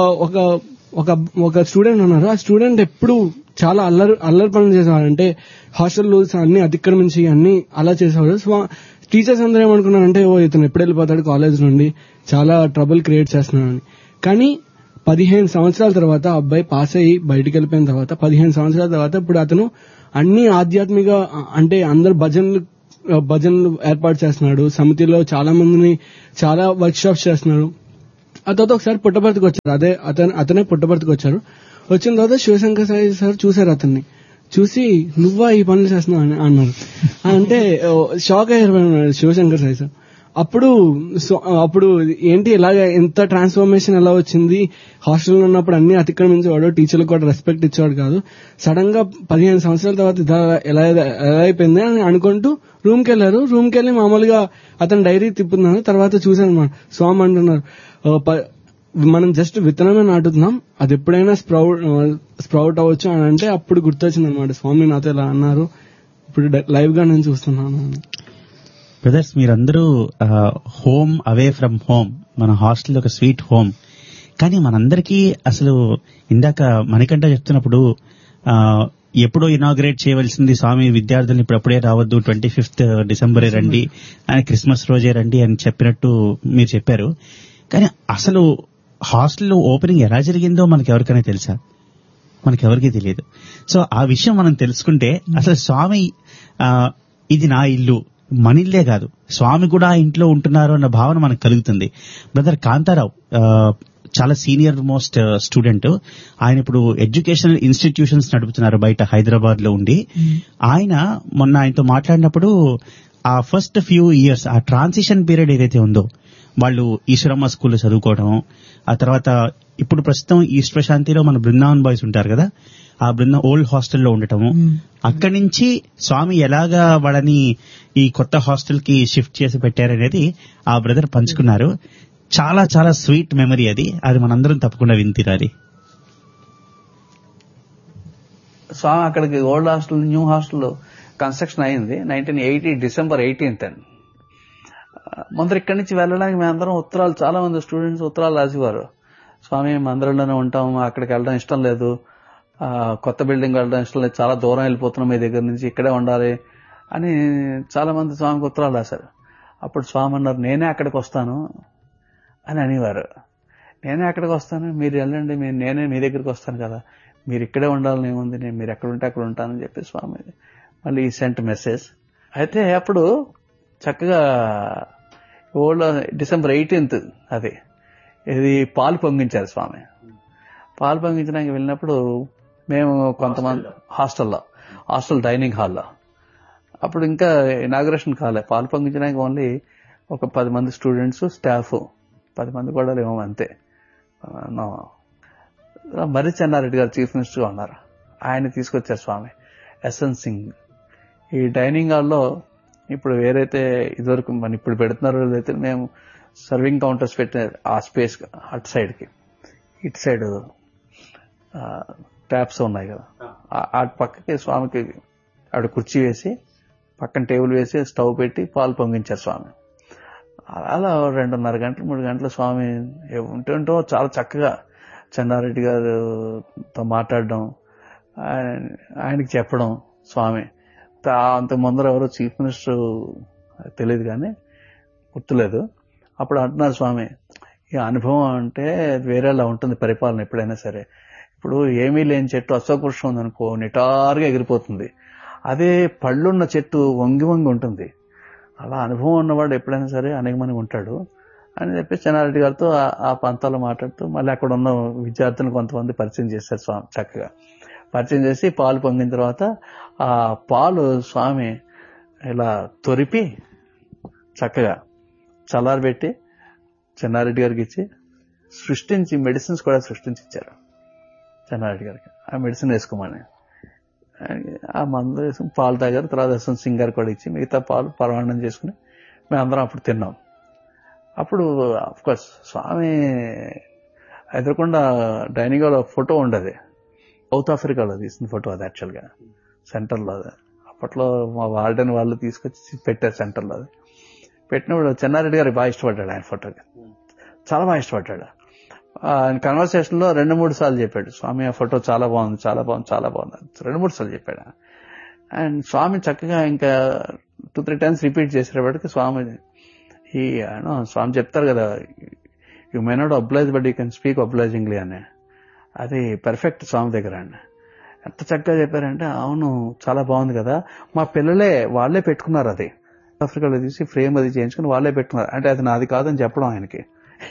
ఒక స్టూడెంట్ ఉన్నారు, ఆ స్టూడెంట్ ఎప్పుడు చాలా అల్లరి పనులు చేసేవాడు, అంటే హాస్టల్ రూల్స్ అన్ని అతిక్రమించి అన్ని అలా చేసేవాడు. టీచర్స్ అందరూ ఏమనుకున్నారంటే, ఇతను ఎప్పుడు వెళ్ళిపోతాడు కాలేజ్ నుండి, చాలా ట్రబుల్ క్రియేట్ చేస్తున్నాడని. కానీ 15 సంవత్సరాల తర్వాత ఆ అబ్బాయి పాస్ అయ్యి బయటికి వెళ్ళిపోయిన తర్వాత 15 సంవత్సరాల తర్వాత ఇప్పుడు అతను అన్ని ఆధ్యాత్మిక అంటే అందరు భజనలు ఏర్పాటు చేస్తున్నాడు. సమితిలో చాలా మందిని చాలా వర్క్ షాప్స్ చేస్తున్నాడు. ఆ తర్వాత ఒకసారి పుట్టపర్తికి వచ్చారు. అతనే పుట్టపర్తికి వచ్చారు. వచ్చిన తర్వాత శివశంకర్ సార్ చూశారు. అతన్ని చూసి నువ్వా ఈ పనులు చేస్తున్నావు అని అన్నారు. అంటే షాక్ అయ్యారు శివశంకర్ సార్. అప్పుడు ఏంటి ఇలాగ ఎంత ట్రాన్స్ఫర్మేషన్ ఎలా వచ్చింది, హాస్టల్లో ఉన్నప్పుడు అన్ని అతిక్రమించేవాడు, టీచర్లకు కూడా రెస్పెక్ట్ ఇచ్చేవాడు కాదు, సడన్ గా 15 సంవత్సరాల తర్వాత ఎలా అయిపోయింది అని అనుకుంటూ రూమ్కి వెళ్ళారు. రూమ్కి వెళ్ళి మామూలుగా అతను డైరీ తిప్పుతున్నారు. తర్వాత చూశాను అనమాట, స్వామి అంటున్నారు మనం జస్ట్ విత్తనమే నాటుతున్నాం, అది ఎప్పుడైనా స్ప్రౌట్ అవ్వచ్చు అని అంటే అప్పుడు గుర్తొచ్చింది అనమాట, స్వామి నాతో ఇలా అన్నారు, ఇప్పుడు లైవ్ గా నేను చూస్తున్నాను. బ్రదర్స్, మీరందరూ హోమ్ అవే ఫ్రమ్ హోమ్, మన హాస్టల్ ఒక స్వీట్ హోమ్. కానీ మనందరికీ అసలు ఇందాక మణికంఠ చెప్తున్నప్పుడు ఎప్పుడో ఇనాగ్రేట్ చేయవలసింది స్వామి విద్యార్థులను ఇప్పుడప్పుడే రావద్దు, 25th డిసెంబరే రండి అని, క్రిస్మస్ రోజే రండి అని చెప్పినట్టు మీరు చెప్పారు. కానీ అసలు హాస్టల్లో ఓపెనింగ్ ఎలా జరిగిందో మనకెవరికైనా తెలుసా? మనకెవరికీ తెలియదు. సో ఆ విషయం మనం తెలుసుకుంటే అసలు స్వామి ఇది నా ఇల్లు, మన ఇల్లే కాదు, స్వామి కూడా ఆ ఇంట్లో ఉంటున్నారు అన్న భావన మనకు కలుగుతుంది. బ్రదర్ కాంతారావు చాలా సీనియర్ మోస్ట్ స్టూడెంట్. ఆయన ఇప్పుడు ఎడ్యుకేషనల్ ఇన్స్టిట్యూషన్స్ నడుపుతున్నారు బయట హైదరాబాద్ లో ఉండి. ఆయన మొన్న ఆయనతో మాట్లాడినప్పుడు ఆ ఫస్ట్ ఫ్యూ ఇయర్స్, ఆ ట్రాన్సిషన్ పీరియడ్ ఏదైతే ఉందో, వాళ్ళు ఈశ్వరమ్మ స్కూల్లో చదువుకోవడం, ఆ తర్వాత ఇప్పుడు ప్రస్తుతం ఈస్ట్ ప్రశాంతిలో మన బృందావన్ బాయ్స్ ఉంటారు కదా, ఆ ఓల్డ్ హాస్టల్లో ఉండటము, అక్కడి నుంచి స్వామి ఎలాగా వాళ్ళని ఈ కొత్త హాస్టల్ కి షిఫ్ట్ చేసి పెట్టారనేది ఆ బ్రదర్ పంచుకున్నారు. చాలా చాలా స్వీట్ మెమరీ అది మనందరం తప్పకుండా విని తీరాలి. స్వామి అక్కడికి old hostel new hostel construction అయింది 1980 డిసెంబర్ 18th. ముందర ఇక్కడి నుంచి వెళ్ళడానికి మేమందరం ఉత్తరాలు, చాలా మంది స్టూడెంట్స్ ఉత్తరాలు రాసేవారు, స్వామి మందిరంలోనే ఉంటాం, అక్కడికి వెళ్ళడం ఇష్టం లేదు, కొత్త బిల్డింగ్ వెళ్ళడం ఇష్టం లేదు, చాలా దూరం వెళ్ళిపోతున్నాం మీ దగ్గర నుంచి, ఇక్కడే ఉండాలి అని చాలా మంది స్వామికి ఉత్తరాలు రాశారు. అప్పుడు స్వామి అన్నారు, నేనే అక్కడికి వస్తాను అని అనేవారు. నేనే అక్కడికి వస్తాను, మీరు వెళ్ళండి, నేనే మీ దగ్గరికి వస్తాను కదా, మీరు ఇక్కడే ఉండాలని ఏముంది, నేను మీరు ఎక్కడ ఉంటే అక్కడ ఉంటానని చెప్పి స్వామి మళ్ళీ సెంట్ మెసేజ్. అయితే అప్పుడు చక్కగా ఓల్డ్ డిసెంబర్ 18th అది ఇది పాలు పొంగించారు స్వామి. పాలు పొంగించడానికి వెళ్ళినప్పుడు మేము కొంతమంది హాస్టల్ డైనింగ్ హాల్లో, అప్పుడు ఇంకా ఇనాగ్రేషన్ కాలే, పాలు పొంగించడానికి ఓన్లీ ఒక 10 మంది స్టూడెంట్స్, స్టాఫ్ 10 మంది కూడా లేవు అంతే. మర్రి చెన్నారెడ్డి గారు చీఫ్ మినిస్టర్గా ఉన్నారు, ఆయన తీసుకొచ్చారు స్వామి, ఎస్ఎన్ సింగ్. ఈ డైనింగ్ హాల్లో ఇప్పుడు వేరైతే ఇదివరకు మన ఇప్పుడు పెడుతున్నారో అయితే మేము సర్వింగ్ కౌంటర్స్ పెట్టిన ఆ స్పేస్ అటు సైడ్కి, ఇటు సైడ్ ట్యాప్స్ ఉన్నాయి కదా, అటు పక్కకి స్వామికి ఆవిడ కుర్చీ వేసి పక్కన టేబుల్ వేసి స్టవ్ పెట్టి పాలు పొంగించారు స్వామి. అలా 2:30 గంటలు 3 గంటలు స్వామి ఉంటుంటో చాలా చక్కగా చెన్నారెడ్డి గారితో మాట్లాడడం, ఆయనకి చెప్పడం స్వామి. అంత ముందర ఎవరో చీఫ్ మినిస్టర్ తెలియదు కానీ గుర్తులేదు. అప్పుడు అంటున్నారు స్వామి, ఈ అనుభవం అంటే వేరేలా ఉంటుంది పరిపాలన ఎప్పుడైనా సరే. ఇప్పుడు ఏమీ లేని చెట్టు అశోక వృక్షం ఉందనుకో, నిటారుగా ఎగిరిపోతుంది. అదే పళ్ళున్న చెట్టు వంగి వంగి ఉంటుంది. అలా అనుభవం ఉన్నవాడు ఎప్పుడైనా సరే అనేకమంది ఉంటాడు అని చెప్పి చెన్నారెడ్డి గారితో ఆ ప్రాంతాల్లో మాట్లాడుతూ మళ్ళీ అక్కడ ఉన్న విద్యార్థులను కొంతమంది పరిచయం చేశారు స్వామి. చక్కగా పరిచయం చేసి పాలు పొంగిన తర్వాత ఆ పాలు స్వామి ఇలా తొరిపి చక్కగా చల్లారబెట్టి చెన్నారెడ్డి గారికి ఇచ్చి సృష్టించి మెడిసిన్స్ కూడా సృష్టించి ఇచ్చారు చెన్నారెడ్డి గారికి. ఆ మెడిసిన్ వేసుకోమని ఆ మందు వేసుకుని పాలు తాగారు. తర్వాత యశ్వంత్ సింగ్ గారు కూడా ఇచ్చి మిగతా పాలు పరమాన్నం చేసుకుని మేమందరం అప్పుడు తిన్నాం. అప్పుడు అఫ్కోర్స్ స్వామి ఎదురకుండా డైనింగ్ హాల్ ఫోటో ఉండదు, సౌత్ ఆఫ్రికాలో తీసిన ఫోటో అది, యాక్చువల్గా సెంటర్లో. అప్పట్లో మా వార్డెన్ వాళ్ళు తీసుకొచ్చి పెట్టారు సెంటర్లో. అది పెట్టినప్పుడు చెన్నారెడ్డి గారికి బాగా ఇష్టపడ్డాడు ఆయన ఫోటోకి, చాలా బాగా ఇష్టపడ్డాడు. ఆయన కన్వర్సేషన్ లో 2-3 సార్లు చెప్పాడు, స్వామి ఆ ఫోటో చాలా బాగుంది, చాలా బాగుంది, చాలా బాగుంది 2-3 సార్లు చెప్పాడు. అండ్ స్వామి చక్కగా ఇంకా 2-3 times రిపీట్ చేసేటప్పటికి స్వామి చెప్తారు కదా, you may not oblige but you can speak obligingly అని. అది పర్ఫెక్ట్ స్వామి దగ్గర అండి. ఎంత చక్కగా చెప్పారంటే, అవును చాలా బాగుంది కదా, మా పిల్లలే వాళ్ళే పెట్టుకున్నారు, అది ఆఫ్రికాలో తీసి ఫ్రేమ్ అది చేయించుకుని వాళ్ళే పెట్టుకున్నారు. అంటే అది నాది కాదని చెప్పడం ఆయనకి.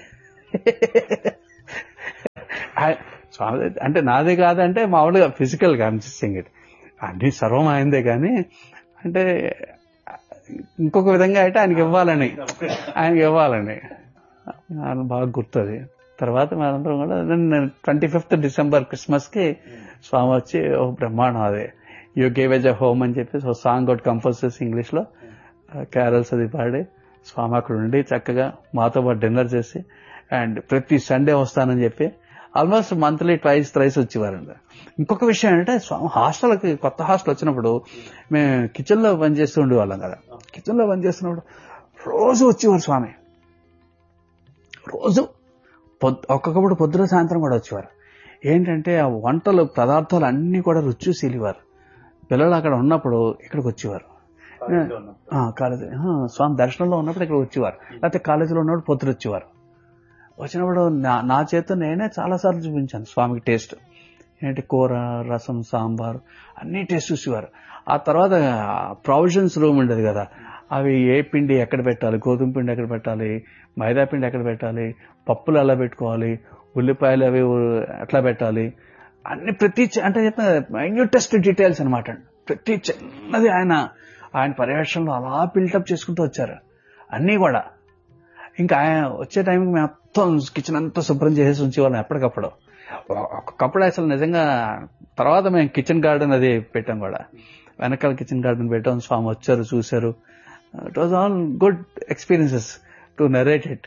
స్వామి అంటే నాదే కాదంటే మామూలుగా ఫిజికల్ గా అనిపిస్తుంది ఇట్ అన్ని సర్వం అయిందే కానీ, అంటే ఇంకొక విధంగా అయితే ఆయనకి ఇవ్వాలని ఆయన బాగా గుర్తుంది. తర్వాత మనందరం కూడా 25th December క్రిస్మస్ కి స్వామి వచ్చి ఓ బ్రహ్మాండం అదే యూ గేవ్ ఎజ్ అ హోమ్ అని చెప్పేసి ఓ సాంగ్ ఒకటి కంపోజ్ చేసి ఇంగ్లీష్ లో క్యారల్స్ అది పాడి స్వామి అక్కడ ఉండి చక్కగా మాతో పాటు డిన్నర్ చేసి అండ్ ప్రతి సండే వస్తానని చెప్పి ఆల్మోస్ట్ మంత్లీ థ్రైస్ వచ్చేవారండి. ఇంకొక విషయం ఏంటంటే స్వామి హాస్టల్కి కొత్త హాస్టల్ వచ్చినప్పుడు మేము కిచెన్ లో పనిచేస్తూ ఉండేవాళ్ళం కదా. కిచెన్ లో పనిచేస్తున్నప్పుడు రోజు వచ్చేవారు స్వామి. రోజు ఒక్కొక్కప్పుడు పొద్దున సాయంత్రం కూడా వచ్చేవారు. ఏంటంటే ఆ వంటలు పదార్థాలు అన్ని కూడా రుచి చూసి వెళ్ళేవారు. పిల్లలు అక్కడ ఉన్నప్పుడు ఇక్కడికి వచ్చేవారు. కాలేజీ స్వామి దర్శనంలో ఉన్నప్పుడు ఇక్కడ వచ్చేవారు, లేకపోతే కాలేజీలో ఉన్నప్పుడు పొద్దున వచ్చేవారు. వచ్చినప్పుడు నా చేత నేనే చాలాసార్లు చూపించాను స్వామికి టేస్ట్. ఏంటి కూర, రసం, సాంబార్ అన్ని టేస్ట్ చూసేవారు. ఆ తర్వాత ప్రొవిజన్స్ రూమ్ ఉండేది కదా, అవి ఏ పిండి ఎక్కడ పెట్టాలి, గోధుమ పిండి ఎక్కడ పెట్టాలి, మైదా పిండి ఎక్కడ పెట్టాలి, పప్పులు ఎలా పెట్టుకోవాలి, ఉల్లిపాయలు అవి ఎట్లా పెట్టాలి, అన్ని ప్రతి అంటే చెప్పిన మైన్యూటెస్ట్ డీటెయిల్స్ అనమాట. ప్రతి చిన్నది ఆయన పర్యవేక్షణలో అలా బిల్టప్ చేసుకుంటూ వచ్చారు అన్నీ కూడా. ఇంకా ఆయన వచ్చే టైంకి మొత్తం కిచెన్ అంతా శుభ్రం చేసేసి ఉంచేవాళ్ళం ఎప్పటికప్పుడు. ఒకప్పుడు అసలు నిజంగా తర్వాత మేము కిచెన్ గార్డెన్ అది పెట్టాం కూడా, వెనకాల కిచెన్ గార్డెన్ పెట్టాం. స్వామి వచ్చారు, చూశారు. It was all good experiences to narrate it.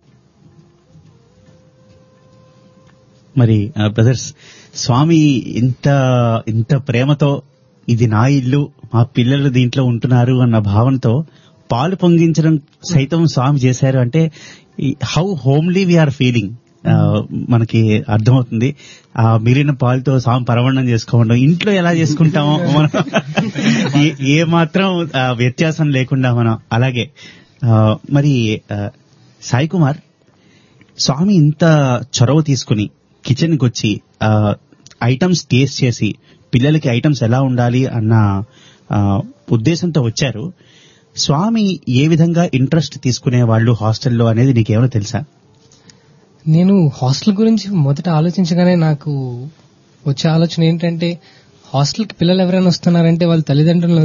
మరి బ్రదర్స్, స్వామి ఇంత ప్రేమతో ఇది నా ఇల్లు, మా పిల్లలు దీంట్లో ఉంటున్నారు అన్న భావనతో పాలు పొంగించడం సైతం స్వామి చేశారు అంటే హౌ హోమ్లీ వీఆర్ ఫీలింగ్ మనకి అర్థమవుతుంది. ఆ మిగిలిన పాలతో స్వామి పరవణం చేసుకోవడం ఇంట్లో ఎలా చేసుకుంటామో మనం ఏ మాత్రం వ్యత్యాసం లేకుండా మనం అలాగే. మరి సాయి కుమార్, స్వామి ఇంత చొరవ తీసుకుని కిచెన్కి వచ్చి ఐటమ్స్ టేస్ట్ చేసి పిల్లలకి ఐటమ్స్ ఎలా ఉండాలి అన్న ఉద్దేశంతో వచ్చారు. స్వామి ఏ విధంగా ఇంట్రెస్ట్ తీసుకునే వాళ్ళు హాస్టల్లో అనేది నీకేమైనా తెలుసా? నేను హాస్టల్ గురించి మొదట ఆలోచించగానే నాకు వచ్చే ఆలోచన ఏంటంటే, హాస్టల్కి పిల్లలు ఎవరైనా వస్తున్నారంటే వాళ్ళు తల్లిదండ్రులను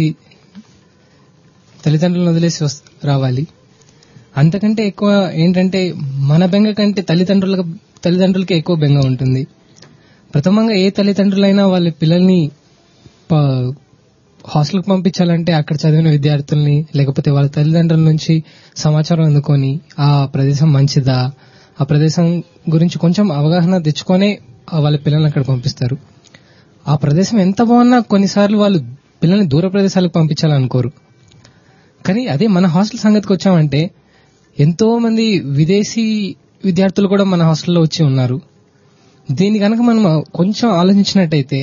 వదిలేసి రావాలి. అంతకంటే ఎక్కువ ఏంటంటే మన బెంగ కంటే తల్లిదండ్రులకి ఎక్కువ బెంగ ఉంటుంది. ప్రథమంగా ఏ తల్లిదండ్రులైనా వాళ్ళ పిల్లల్ని హాస్టల్కి పంపించాలంటే అక్కడ చదివిన విద్యార్థుల్ని లేకపోతే వాళ్ళ తల్లిదండ్రుల నుంచి సమాచారం అందుకొని ఆ ప్రదేశం మంచిదా, ఆ ప్రదేశం గురించి కొంచెం అవగాహన తెచ్చుకొనే వాళ్ళ పిల్లల్ని అక్కడ పంపిస్తారు. ఆ ప్రదేశం ఎంత బాగున్నా కొన్నిసార్లు వాళ్ళు పిల్లల్ని దూర ప్రదేశాలకు పంపించాలనుకోరు. కానీ అదే మన హాస్టల్ సంగతికి వచ్చామంటే ఎంతో మంది విదేశీ విద్యార్థులు కూడా మన హాస్టల్లో వచ్చి ఉన్నారు. దీన్ని కనుక మనం కొంచెం ఆలోచించినట్టయితే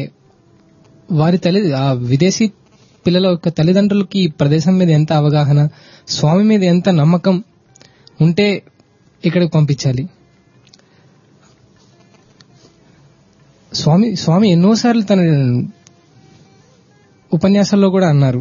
ఆ విదేశీ పిల్లల యొక్క తల్లిదండ్రులకి ప్రదేశం మీద ఎంత అవగాహన, స్వామి మీద ఎంత నమ్మకం ఉంటే ఇక్కడికి పంపించాలి. స్వామి ఎన్నోసార్లు తన ఉపన్యాసాల్లో కూడా అన్నారు,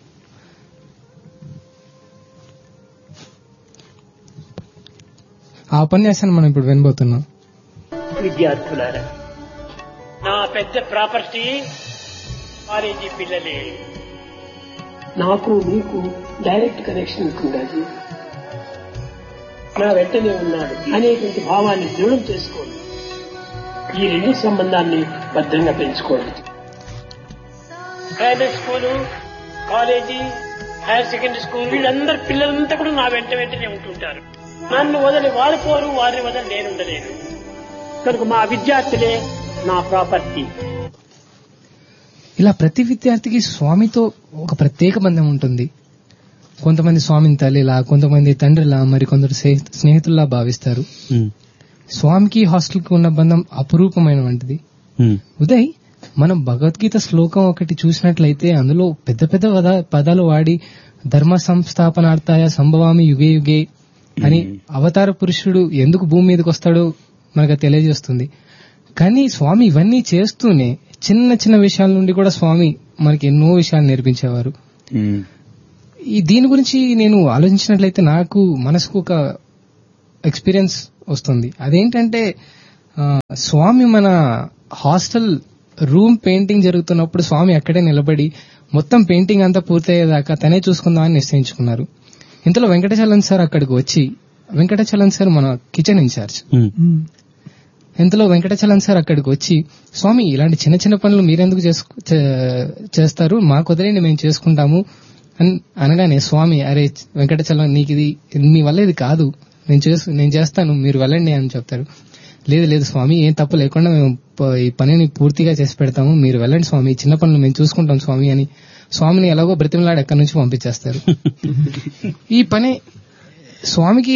ఆ ఉపన్యాసాన్ని మనం ఇప్పుడు వినబోతున్నాం. విద్యార్థులారా, నా పెద్ద ప్రాపర్టీ కాలేజీ పిల్లలే. నాకు మీకు డైరెక్ట్ కనెక్షన్ ఉండాలి, నా వెంటనే ఉన్నాడు అనేటువంటి భావాన్ని దృఢం చేసుకోండి. ఈ రెండు సంబంధాన్ని భద్రంగా పెంచుకోండి. Primary school, college, higher secondary school వీళ్ళందరూ పిల్లలంతా కూడా నా వెంటనే ఉంటుంటారు. నన్ను వదిలి వారు పోరు, వారిని వదిలి నేను ఉండలేను. కనుక మా విద్యార్థులే నా ప్రాపర్టీ. ఇలా ప్రతి విద్యార్థికి స్వామితో ఒక ప్రత్యేక బంధం ఉంటుంది. కొంతమంది స్వామిని తల్లిలా, కొంతమంది తండ్రిలా, మరి కొందరు స్నేహితుల్లా భావిస్తారు. స్వామికి హాస్టల్కి ఉన్న బంధం అపురూపమైన వంటిది. ఉదయ్, మనం భగవద్గీత శ్లోకం ఒకటి చూసినట్లయితే అందులో పెద్ద పెద్ద పదాలు వాడి ధర్మ సంస్థాపనార్థాయ సంభవామి యుగే యుగే అని అవతార పురుషుడు ఎందుకు భూమి మీదకి వస్తాడో మనకు తెలియజేస్తుంది. కానీ స్వామి ఇవన్నీ చేస్తూనే చిన్న చిన్న విషయాల నుండి కూడా స్వామి మనకి ఎన్నో విషయాలు నేర్పించేవారు. దీని గురించి నేను ఆలోచించినట్లయితే నాకు మనసుకు ఒక ఎక్స్పీరియన్స్ వస్తుంది. అదేంటంటే స్వామి మన హాస్టల్ రూమ్ పెయింటింగ్ జరుగుతున్నప్పుడు స్వామి అక్కడే నిలబడి మొత్తం పెయింటింగ్ అంతా పూర్తయ్యేదాకా తనే చూసుకుందామని నిశ్చయించుకున్నారు. ఇంతలో వెంకటచలం సార్ అక్కడికి వచ్చి, వెంకటచలం సార్ మన కిచెన్ ఇన్ఛార్జ్, ఇంతలో వెంకటచలం సార్ అక్కడికి వచ్చి, స్వామి ఇలాంటి చిన్న చిన్న పనులు మీరెందుకు చేస్తారు, మాకు వదిలేండి మేము చేసుకుంటాము అనగానే స్వామి, అరే వెంకటచలం నీకు ఇది మీ వల్ల ఇది కాదు, నేను చేస్తాను మీరు వెళ్ళండి అని చెప్తారు. లేదు లేదు స్వామి, ఏం తప్పు లేకుండా మేము ఈ పనిని పూర్తిగా చేసి పెడతాము, మీరు వెళ్ళండి స్వామి, చిన్న పనులు మేము చూసుకుంటాం స్వామి అని స్వామిని ఎలాగో బ్రతిమలాడి ఎక్కడి నుంచి పంపించేస్తారు. ఈ పని స్వామికి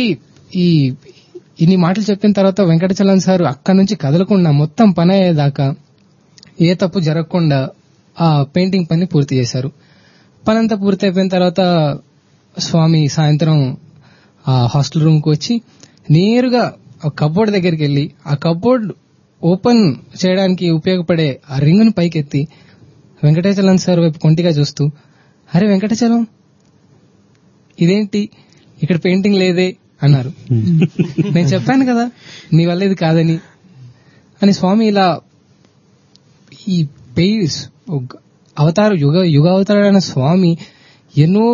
ఇన్ని మాటలు చెప్పిన తర్వాత వెంకటచలం సార్ అక్కడి నుంచి కదలకుండా మొత్తం పని అయ్యేదాకా ఏ తప్పు జరగకుండా ఆ పెయింటింగ్ పని పూర్తి చేశారు. పని అంతా పూర్తి అయిపోయిన తర్వాత స్వామి సాయంత్రం ఆ హాస్టల్ రూమ్ కు వచ్చి నేరుగా కబోర్డ్ దగ్గరికి వెళ్లి ఆ కబోర్డ్ ఓపెన్ చేయడానికి ఉపయోగపడే ఆ రింగును పైకెత్తి వెంకటాచలం సార్ వైపు కొంటిగా చూస్తూ, అరే వెంకటాచలం ఇదేంటి ఇక్కడ పెయింటింగ్ లేదే అన్నారు. నేను చెప్పాను కదా నీ వల్ల ఇది కాదని అని స్వామి ఇలా ఈ పేస్ యుగావతారైన స్వామి ఎన్నో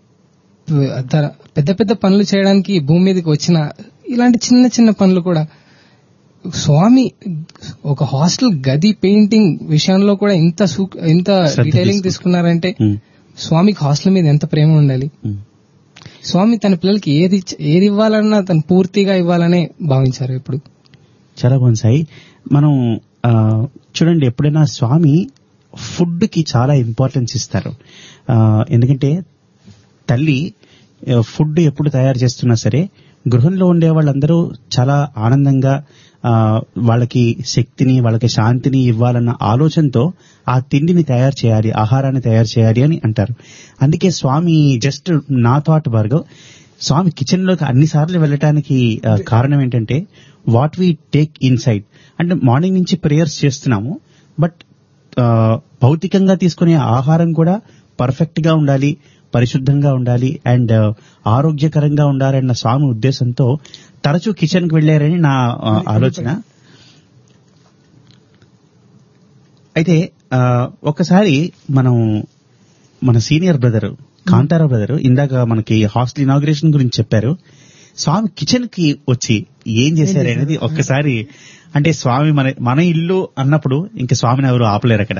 పెద్ద పెద్ద పనులు చేయడానికి భూమి మీదకి వచ్చిన ఇలాంటి చిన్న చిన్న పనులు కూడా స్వామి ఒక హాస్టల్ గది పెయింటింగ్ విషయంలో కూడా ఇంత డీటెయిలింగ్ తీసుకున్నారంటే స్వామికి హాస్టల్ మీద ఎంత ప్రేమ ఉండాలి. స్వామి తన పిల్లలకి ఏది ఇవ్వాలన్నా తను పూర్తిగా ఇవ్వాలనే భావించారు ఎప్పుడు. చాలా బాగుంది సాయి. మనం చూడండి, ఎప్పుడైనా స్వామి ఫుడ్ కి చాలా ఇంపార్టెన్స్ ఇస్తారు. ఎందుకంటే తల్లి ఫుడ్ ఎప్పుడు తయారు చేస్తున్నా సరే గృహంలో ఉండే వాళ్ళందరూ చాలా ఆనందంగా వాళ్ళకి శక్తిని వాళ్ళకి శాంతిని ఇవ్వాలన్న ఆలోచనతో ఆ తిండిని తయారు చేయాలి, ఆహారాన్ని తయారు చేయాలి అని అంటారు. అందుకే స్వామి జస్ట్ నా థాట్ భార్గవ్, స్వామి కిచెన్ లోకి అన్నిసార్లు వెళ్ళటానికి కారణం ఏంటంటే వాట్ వీ టేక్ ఇన్సైడ్. అంటే మార్నింగ్ నుంచి ప్రేయర్స్ చేస్తున్నాము, బట్ భౌతికంగా తీసుకునే ఆహారం కూడా పర్ఫెక్ట్ గా ఉండాలి, పరిశుద్ధంగా ఉండాలి అండ్ ఆరోగ్యకరంగా ఉండాలన్న స్వామి ఉద్దేశంతో తరచూ కిచెన్ కి వెళ్లారని నా ఆలోచన. అయితే ఒకసారి మన సీనియర్ బ్రదర్ కాంతారావు బ్రదర్ ఇందాక మనకి హాస్టల్ ఇనాగ్రేషన్ గురించి చెప్పారు. స్వామి కిచెన్ కి వచ్చి ఏం చేశారు అనేది ఒక్కసారి, అంటే స్వామి మన ఇల్లు అన్నప్పుడు ఇంక స్వామిని ఎవరు ఆపలేరు అక్కడ.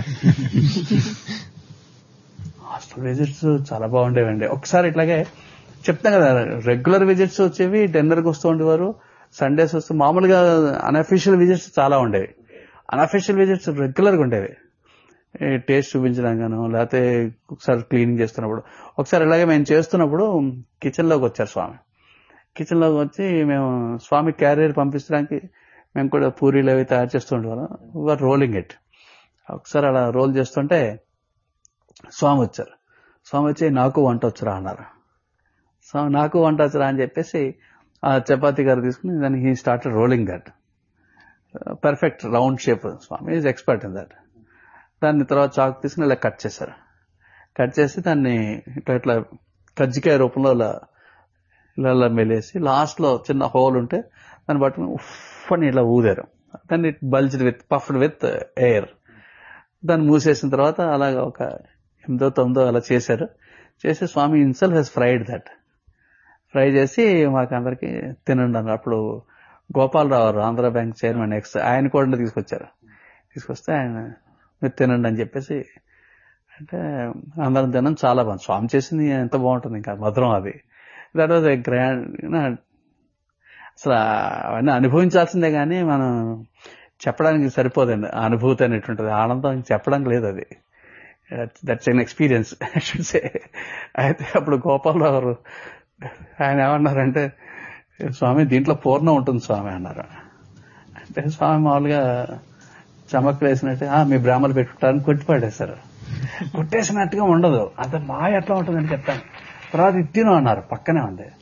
హాస్టల్ విజిట్స్ చాలా బాగుండేవండి. ఒకసారి ఇట్లాగే చెప్తాం కదా, రెగ్యులర్ విజిట్స్ వచ్చేవి, డిన్నర్కి వస్తూ ఉండేవారు, సండేస్ వస్తూ, మామూలుగా అన్అఫీషియల్ విజిట్స్ చాలా ఉండేవి. అన్అఫీషియల్ విజిట్స్ రెగ్యులర్గా ఉండేవి, టేస్ట్ చూపించడంగాను, లేకపోతే ఒకసారి క్లీనింగ్ చేస్తున్నప్పుడు. ఒకసారి ఇలాగే మేము చేస్తున్నప్పుడు కిచెన్ లోకి వచ్చారు స్వామి. కిచెన్ లోకి వచ్చి మేము స్వామి క్యారియర్ పంపించడానికి మేము కూడా పూరీలు అవి తయారు చేస్తూ ఉండేవాళ్ళం. వారు రోలింగ్ ఇట్. ఒకసారి అలా రోల్ చేస్తుంటే స్వామి వచ్చారు. స్వామి వచ్చి నాకు వంట వచ్చురా అన్నారు. స్వామి నాకు వంట వచ్చురా అని చెప్పేసి ఆ చపాతీ గారు తీసుకుని దాన్ని he started rolling that perfect round shape. Swamy is expert in that. దాన్ని తర్వాత చాకు తీసుకుని ఇలా కట్ చేశారు. కట్ చేసి దాన్ని ఇట్లా కజ్జికాయ రూపంలో ఇలా మెలేసి లాస్ట్ లో చిన్న హోల్ ఉంటే దాన్ని పట్టుకుని ఉఫ్ అని ఇలా ఊదారు. దాన్ని bulged with puffed with air. దాన్ని మూసేసిన తర్వాత అలాగా ఒక 8-9 అలా చేశారు. చేసి స్వామి himself Hess fried that. Fry చేసి మాకందరికి తినండి అన్నారు. అప్పుడు గోపాలరావు ఆంధ్ర బ్యాంక్ చైర్మన్ ఆయన కూడా తీసుకొచ్చారు. తీసుకొస్తే ఆయన మీరు తినండి అని చెప్పేసి అంటే అందరం తినం. చాలా బాగుంది. స్వామి చేసింది ఎంత బాగుంటుంది, ఇంకా మధురం అది. That was a grand. అసలు అవన్నీ అనుభవించాల్సిందే కానీ మనం చెప్పడానికి సరిపోదండి. ఆ అనుభూతి అనేటువంటిది, ఆనందం చెప్పడానికి లేదు. అది that's an experience I should say. అయితే అప్పుడు గోపాలరావు ఆయన ఏమన్నారంటే, స్వామి దీంట్లో పూర్ణం ఉంటుంది స్వామి అన్నారు. అంటే స్వామి మామూలుగా చమక్కలు వేసినట్టు మీ బ్రాహ్మలు పెట్టుకుంటారని కొట్టిపడేశారు. కొట్టేసినట్టుగా ఉండదు, అంత మాయ ఎట్లా ఉంటుందని చెప్తాను. తర్వాత తిను అన్నారు, పక్కనే ఉంది.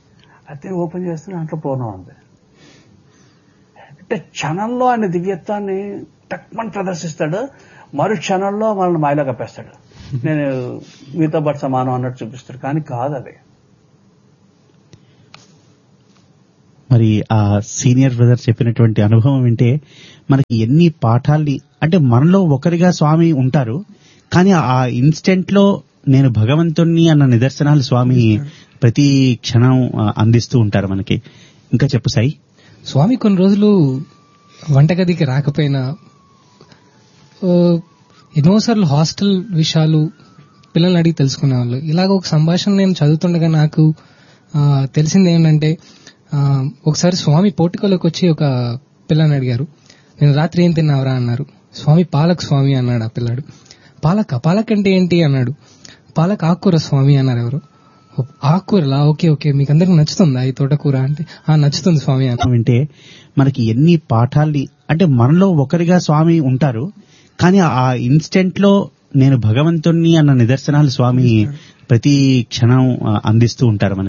అయితే ఓపెన్ చేస్తే దాంట్లో పూర్ణం ఉంది. అంటే క్షణంలో ఆయన దివ్యత్వాన్ని టక్మని ప్రదర్శిస్తాడు, మరు క్షణంలో మనల్ని మాయలో కప్పేస్తాడు. నేను మీతో పాటు సమానం అన్నట్టు చూపిస్తాడు, కానీ కాదు అది. మరి ఆ సీనియర్ బ్రదర్ చెప్పినటువంటి అనుభవం వింటే మనకి ఎన్ని పాఠాల్ని, అంటే మనలో ఒకరిగా స్వామి ఉంటారు, కానీ ఆ ఇన్స్టెంట్ లో నేను భగవంతుణ్ణి అన్న నిదర్శనాలు స్వామి ప్రతి క్షణం అందిస్తూ ఉంటారు మనకి. ఇంకా చెప్పు సాయి. స్వామి కొన్ని రోజులు వంటగదికి రాకపోయినా ఎన్నోసార్లు హాస్టల్ విషయాలు పిల్లల్ని అడిగి తెలుసుకునేవాళ్ళు. ఇలాగ ఒక సంభాషణ నేను చదువుతుండగా నాకు తెలిసింది ఏంటంటే, ఒకసారి స్వామి పోర్టికోలోకి వచ్చి ఒక పిల్లని అడిగారు, నేను రాత్రి ఏం తిన్నావరా అన్నారు. స్వామి పాలక్ స్వామి అన్నాడు ఆ పిల్లాడు. పాలక్ అంటే ఏంటి అన్నాడు. పాలక్ ఆకుకూర స్వామి అన్నారు ఎవరు. ఆకుకూరలా, ఓకే ఓకే, మీకు అందరికి నచ్చుతుందా ఈ తోటకూర అంటే, నచ్చుతుంది స్వామి అన్న. వింటే మనకి ఎన్ని పాఠాల్ని, అంటే మనలో ఒకరిగా స్వామి ఉంటారు, కానీ ఆ ఇన్స్టెంట్ లో నేను భగవంతుణ్ణి అన్న నిదర్శనాలు స్వామి ప్రతి క్షణం అందిస్తూ ఉంటారు మనకి.